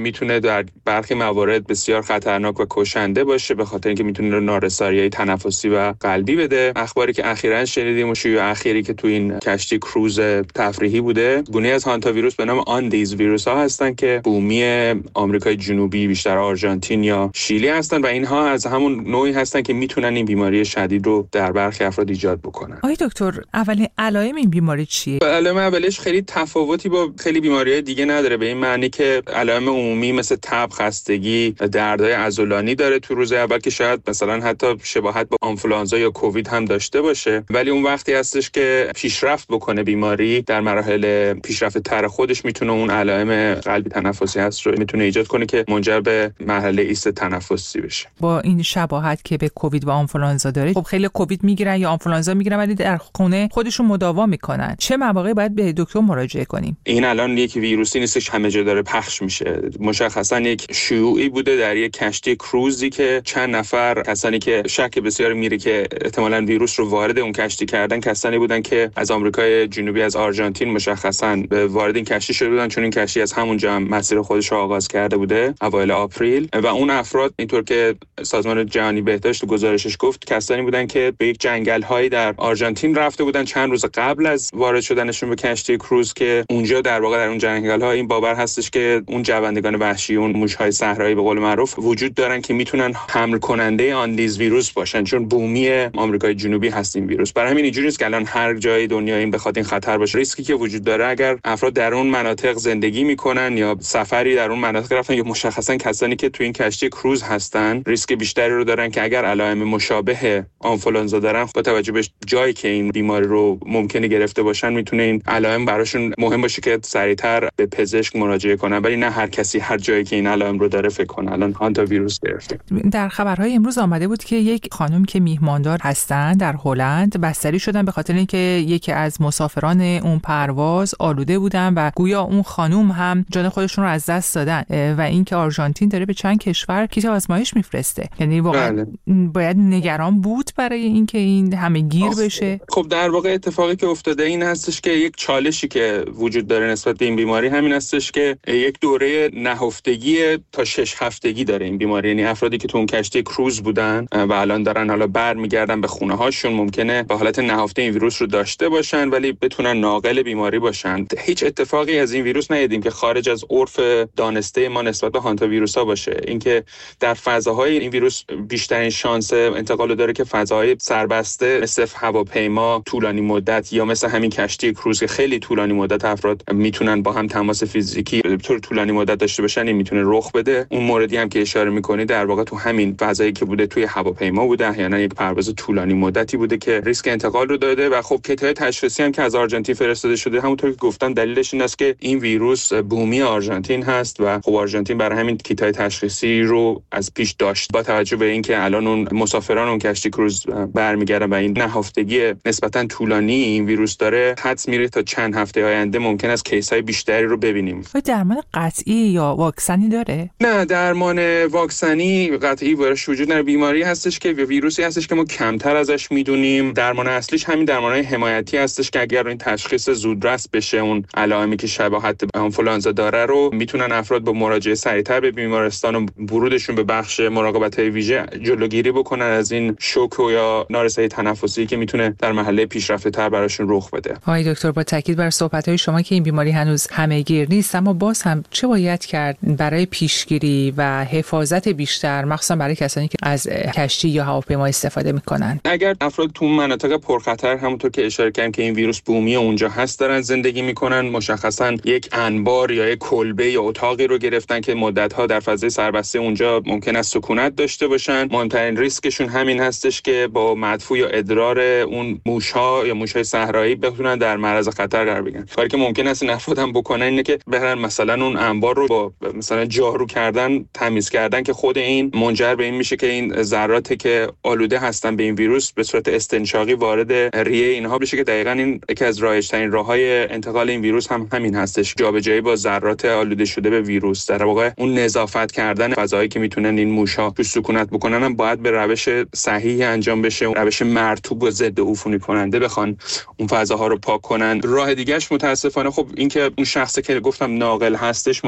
میتونه در برخی موارد بسیار خطرناک و کشنده باشه، به خاطر اینکه میتونه نارسایی تنفسی و قلبی بده. اخباری که اخیراً شنیدیم و شیوع اخیری که تو این کشتی کروز تفریحی بوده، گونه از هانتا ویروس به نام آندیز ویروس ها هستن که بومی آمریکای جنوبی، بیشتر آرژانتین یا شیلی هستن و اینها از همون نوعی هستن که میتونن این بیماری شدید رو در برخی افراد ایجاد بکنن. آقای دکتر، اولین علائم این بیماری چیه؟ علائم اولش خیلی تفاوتی با خیلی بیماری‌های دیگه نداره، به این معنی که علائم عمومی مثل تب، خستگی، دردهای عضلانی داره تو روز اول که شاید مثلا حتی شباهت با آنفولانزا یا کووید هم داشته باشه، ولی اون وقتی هستش که پیشرفت بکنه بیماری در مراحل پیشرفت تر خودش میتونه اون علائم قلبی تنفسی هست رو میتونه ایجاد کنه که منجر به مرحله ایست تنفسی بشه. با این شباهت که به کووید و آنفولانزا داره، خب خیلی کووید میگیرن یا آنفولانزا میگیرن ولی در خونه خودشون مداوا میکنن، چه مواقعی باید به دکتر مراجعه کنیم؟ این الان یک ویروسی نیستش همه جا داره پخش میشه، مشخصا یک شیوعی بوده در یک کشتی کروزی که چند نفر کسانی که شک بسیار میره که احتمالاً ویروس رو وارد اون کشتی کردن، کسانی بودن که از آمریکای جنوبی، از آرژانتین مشخصاً وارد این کشتی شده بودن، چون این کشتی از همونجا هم مسیر خودش رو آغاز کرده بوده اوایل آپریل، و اون افراد اینطور که سازمان جهانی بهداشت گزارشش گفت کسانی بودن که به یک جنگل‌هایی در آرژانتین رفته بودن چند روز قبل از وارد شدنشون به کشتی کروز، که اونجا در واقع در اون جنگل‌ها این باور هستش که اون جوندگان وحشی، اون موش‌های صحرایی به قول معروف وجود دارن که میتونن حمل کننده آندیز ویروس باشن، چون بومی آمریکای جنوبی هست این ویروس. برای همین اینجوریه که الان هر جای دنیا این بخواد این خطر باشه، ریسکی که وجود داره اگر افراد در اون مناطق زندگی میکنن یا سفری در اون مناطق رفتن، یا مشخصا کسانی که تو این کشتی کروز هستن، ریسک بیشتری رو دارن که اگر علائم مشابه آنفولانزا دارن، با توجه به جایی که این بیماری رو ممکنه گرفته باشن، میتونه این علائم براشون مهم باشه که سریعتر به پزشک مراجعه کنن، ولی نه هر کسی هر جایی که این علائم رو داره فکر کنه الان هانتا ویروس گرفته. در خبرهای امروز آمده بود که یک خانم که میهماندار هستن در هلند بستری شدن به خاطر اینکه یکی از مسافران اون پرواز آلوده بودن و گویا اون خانم هم جان خودشون رو از دست دادن، و اینکه آرژانتین داره به چند کشور کیت آزمایش میفرسته. یعنی واقعا باید نگران بود برای اینکه این همه گیر بشه. خب در واقع اتفاقی که افتاده این هستش که یک چالشی که وجود داره نسبت به این بیماری همین هستش که یک دوره نهفتگی تا 6 هفتگی داره این بیماری، یعنی افرادی که تو اون کشتی کروز بودن و الان دارن حالا برمیگردن به خونه هاشون، ممکنه به حالت نهفته این ویروس رو داشته باشن ولی بتونن ناقل بیماری باشن. هیچ اتفاقی از این ویروس ندیدیم که خارج از عرف دانسته ما نسبت به هانتا ویروسا باشه. اینکه در فضاهای این ویروس بیشترین شانس انتقال داره که فضاهای سربسته مثل هواپیما طولانی مدت یا مثل همین کشتی کروز که خیلی طولانی مدت افراد میتونن با هم تماس فیزیکی به طور طولانی مدت داشته باشن، این میتونه رخ بده. اون موردی هم که اشاره میکنی در واقع تو همین فضایی که بوده توی هواپیما بوده، احیانا یک پرواز طولانی مدتی بوده که ریسک انتقال رو داده. و خب کیت‌های تشخیصی هم که از آرژانتین فرستاده شده، همونطور که گفتم دلیلش این است که این ویروس بومی آرژانتین هست و خب آرژانتین برای همین کیت‌های تشخیصی رو از پیش داشت. با توجه به اینکه الان اون مسافران اون کشتی کروز برمیگردن و این نهفتگی نسبتا طولانی این ویروس داره، حدس میره تا چند هفته آینده ممکن است کیس‌های بیشتری رو ببینیم. درمان قطعی یا واکسنی داره؟ نه، درمان واکسنی قطعی براش وجود نداره. بیماری هستش که ویروسی هستش که ما کمتر ازش میدونیم. درمان اصلیش همین درمان‌های حمایتی هستش که اگر این تشخیص زودرس بشه، اون علائمی که شباهت به آنفولانزا داره رو میتونن افراد با مراجعه سریعتر به بیمارستان و ورودشون به بخش مراقبت‌های ویژه جلوگیری بکنن از این شوک یا نارسایی تنفسی که میتونه در مرحله پیشرفته‌تر براشون رخ بده. آقای دکتر، با تاکید بر صحبت‌های شما که این بیماری هنوز همه‌گیر نیست، اما باز هم چه باید کرد برای پیشگیری و حفاظت بیشتر، مخصوصا برای کسانی که از کشتی یا هواپیما استفاده میکنن؟ اگر افراد تو مناطق پرخطر همونطور که اشاره کردم که این ویروس بومی اونجا هست دارن زندگی میکنن، مشخصا یک انبار یا یک کلبه یا اتاقی رو گرفتن که مدت‌ها در فضای سربسته اونجا ممکن است سکونت داشته باشن، مهمترین ریسکشون همین هستش که با مدفوع یا ادرار اون موش‌ها یا موش‌های صحرایی بتونن در معرض خطر قرار بگیرن. کاری که ممکن است این افراد هم بکنن اینه که برن مثلا اون انبار رو با مثلا جارو کردن تمیز کردن، که خود این منجر به این میشه که این ذراتی که آلوده هستن به این ویروس به صورت استنشاقی وارد ریه اینها بشه، که دقیقاً این یکی از رایج‌ترین راه‌های انتقال این ویروس هم همین هستش، جابجایی با ذرات آلوده شده به ویروس. در واقع اون نظافت کردن فضایی که میتونن این موش‌ها تو سکونت بکنن هم باید به روش صحیحی انجام بشه، اون روش مرطوب و ضد عفونی کننده بخوان اون فضاها رو پاک کنن. راه دیگه‌اش متاسفانه خب این که اون شخصی که گفتم ناقل هستش ممکن است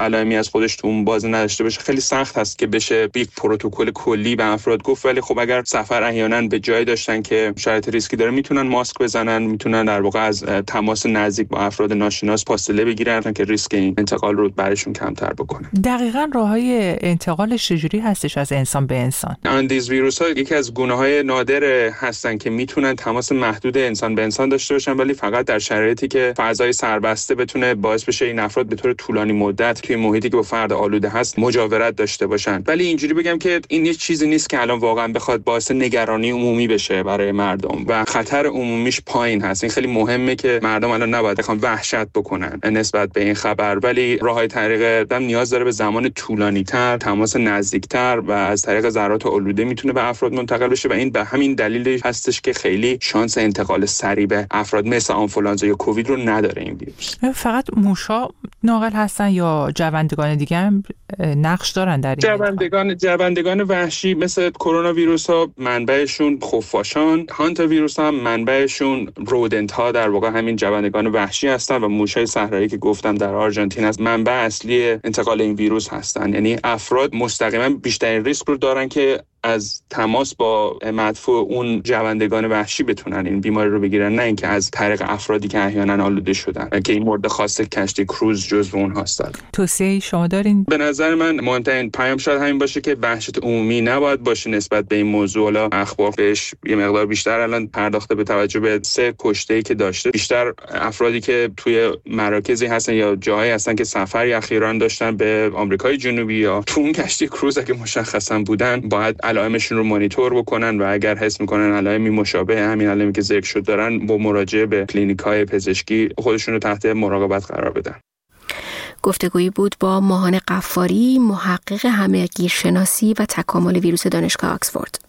علائمی از خودش تو اون بازه نداشته باشه خیلی سخت هست که بشه یک پروتکل کلی به افراد گفت. ولی خب اگر سفر احیانا به جای داشتن که شرایط ریسکی داره میتونن ماسک بزنن، میتونن در واقع از تماس نزدیک با افراد ناشناس فاصله بگیرن که ریسک این انتقال رو براشون کمتر بکنه. دقیقاً راههای انتقالش چجوری هستش از انسان به انسان؟ اندیز ویروس‌ها یکی از گونه‌های نادر هستن که میتونن تماس محدود انسان به انسان داشته باشن، ولی فقط در شرایطی که فضای سربسته بتونه باعث بشه این افراد به طور طولانی مدت توی محیطی که با فرد آلوده هست مجاورت داشته باشن. ولی اینجوری بگم که این یه چیزی نیست که الان واقعا بخواد باعث نگرانی عمومی بشه برای مردم و خطر عمومیش پایین هست. این خیلی مهمه که مردم الان نباید بخوام وحشت بکنن نسبت به این خبر، ولی راههای طریق دم نیاز داره به زمان طولانی‌تر، تماس نزدیکتر و از طریق ذرات آلوده میتونه به افراد منتقل بشه و این به همین دلیل هستش که خیلی شانس انتقال سریع به افراد مثل آنفولانزا یا کووید رو نداره این ویروس. فقط موشا ناقل هستن یا جوندگان دیگه هم نقش دارن در این؟ جوندگان وحشی مثل کرونا ویروس ها منبعشون خفاشان، هانتا ویروس ها منبعشون رودنت ها در واقع همین جوندگان وحشی هستن و موشای صحرایی که گفتم در آرژانتین است منبع اصلی انتقال این ویروس هستن. یعنی افراد مستقیما بیشترین ریسک رو دارن که از تماس با مدفوع اون جوندگان وحشی بتونن این بیماری رو بگیرن، نه اینکه از طریق افرادی که احیانا آلوده شدن که این مورد خاص کشتی کروز جزو اون هستن. توصیه شما دارین؟ به نظر من مهمترین پیام شاید همین باشه که وحشت عمومی نباید باشه نسبت به این موضوع. حالا اخبار بهش یه مقدار بیشتر الان پرداخته به توجه به 3 کشته‌ای که داشته. بیشتر افرادی که توی مراکزی هستن یا جاهایی هستن که سفری اخیراً داشتن به آمریکای جنوبی یا تو اون کشتی کروز که مشخصا بودن، باید علائمشون رو مانیتور بکنن و اگر حس میکنن علائمی مشابه همین علائمی که ذکر شد دارن با مراجعه به کلینیک‌های پزشکی خودشون رو تحت مراقبت قرار بدن. گفتگویی بود با ماهان قفاری، محقق همه‌گیرشناسی و تکامل ویروس دانشگاه آکسفورد.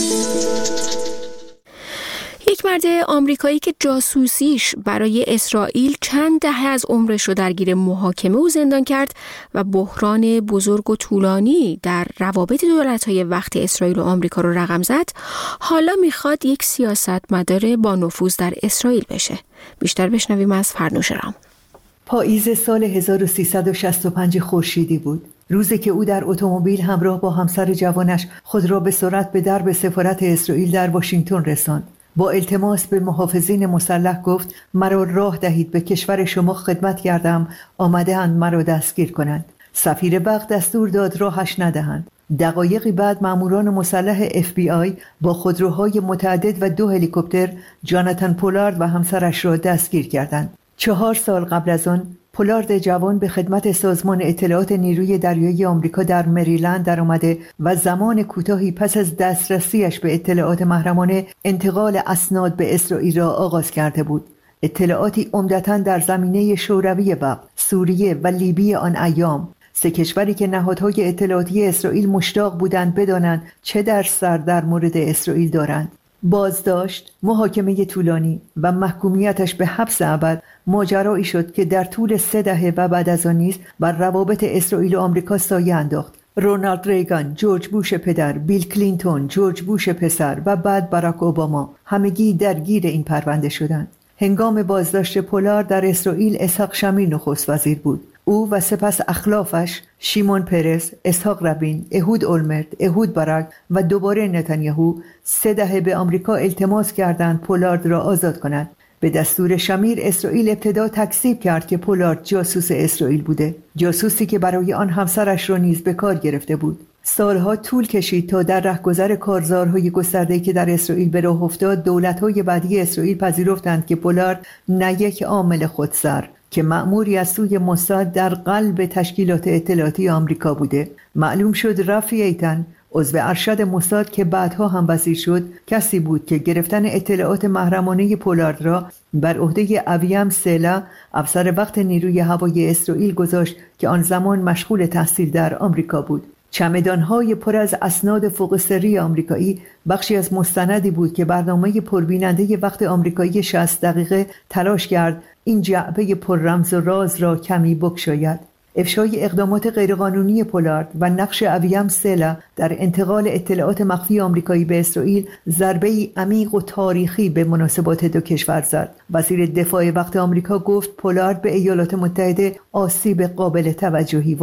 یک مرد آمریکایی که جاسوسیش برای اسرائیل چند دهه از عمرش رو درگیر محاکمه و زندان کرد و بحران بزرگ و طولانی در روابط دولت‌های وقت اسرائیل و آمریکا رو رقم زد، حالا میخواد یک سیاستمدار با نفوذ در اسرائیل بشه. بیشتر بشنویم از فرنوش رام. پاییز سال 1365 خورشیدی بود، روزی که او در اتومبیل همراه با همسر جوانش خود را به سرعت به درب سفارت اسرائیل در واشنگتن رساند. با التماس به محافظین مسلح گفت مرا راه دهید، به کشور شما خدمت کردم، آمده‌اند مرا دستگیر کنند. سفیر وقت دستور داد راهش ندهند. دقایقی بعد ماموران مسلح FBI با خودروهای متعدد و 2 هلیکوپتر جاناتان پولارد و همسرش را دستگیر کردند. 4 سال قبل از آن پولارد جوان به خدمت سازمان اطلاعات نیروی دریایی آمریکا در مریلند درآمده و زمان کوتاهی پس از دسترسیش به اطلاعات محرمانه انتقال اسناد به اسرائیل را آغاز کرده بود. اطلاعاتی عمدتاً در زمینه شوروی وقت، سوریه و لیبی آن ایام، 3 کشوری که نهادهای اطلاعاتی اسرائیل مشتاق بودند بدانند چه در سر در مورد اسرائیل دارند. بازداشت، محاکمه طولانی و محکومیتش به حبس ابد ماجرایی شد که در طول 3 دهه و بعد از آن نیز بر روابط اسرائیل و آمریکا سایه انداخت. رونالد ریگان، جورج بوش پدر، بیل کلینتون، جورج بوش پسر و بعد باراک اوباما همگی درگیر این پرونده شدند. هنگام بازداشت پولارد در اسرائیل اسحاق شمیر نخست وزیر بود. او و سپس اخلافش شیمون پرز، اسحاق رابین، اهود اولمرت، اهود باراک و دوباره نتانیاهو 3 دهه به آمریکا التماس کردند پولارد را آزاد کنند. به دستور شمیر اسرائیل ابتدا تکذیب کرد که پولارد جاسوس اسرائیل بوده، جاسوسی که برای آن همسرش را نیز به کار گرفته بود. سالها طول کشید تا در رهگذر کارزارهای گسترده‌ای که در اسرائیل به راه افتاد، دولت‌های بعدی اسرائیل پذیرفتند که پولارد نه یک عامل خودسر که مأموری از سوی موساد در قلب تشکیلات اطلاعاتی آمریکا بوده. معلوم شد رفی ایتن، عضو ارشد موساد که بعدها هم وزیر شد، کسی بود که گرفتن اطلاعات محرمانه پولارد را بر عهده اویم سلا، افسر وقت نیروی هوایی اسرائیل گذاشت که آن زمان مشغول تحصیل در آمریکا بود. چمدان‌های پر از اسناد فوق سری آمریکایی بخشی از مستندی بود که برنامه پربیننده وقت آمریکایی 60 دقیقه تلاش کرد این جعبه پر رمز و راز را کمی بگشاید. افشای اقدامات غیرقانونی پولارد و نقش اویم سلا در انتقال اطلاعات مخفی آمریکایی به اسرائیل ضربه‌ای عمیق و تاریخی به مناسبات 2 کشور زد. وزیر دفاع وقت آمریکا گفت پولارد به ایالات متحده آسیب قابل توجهی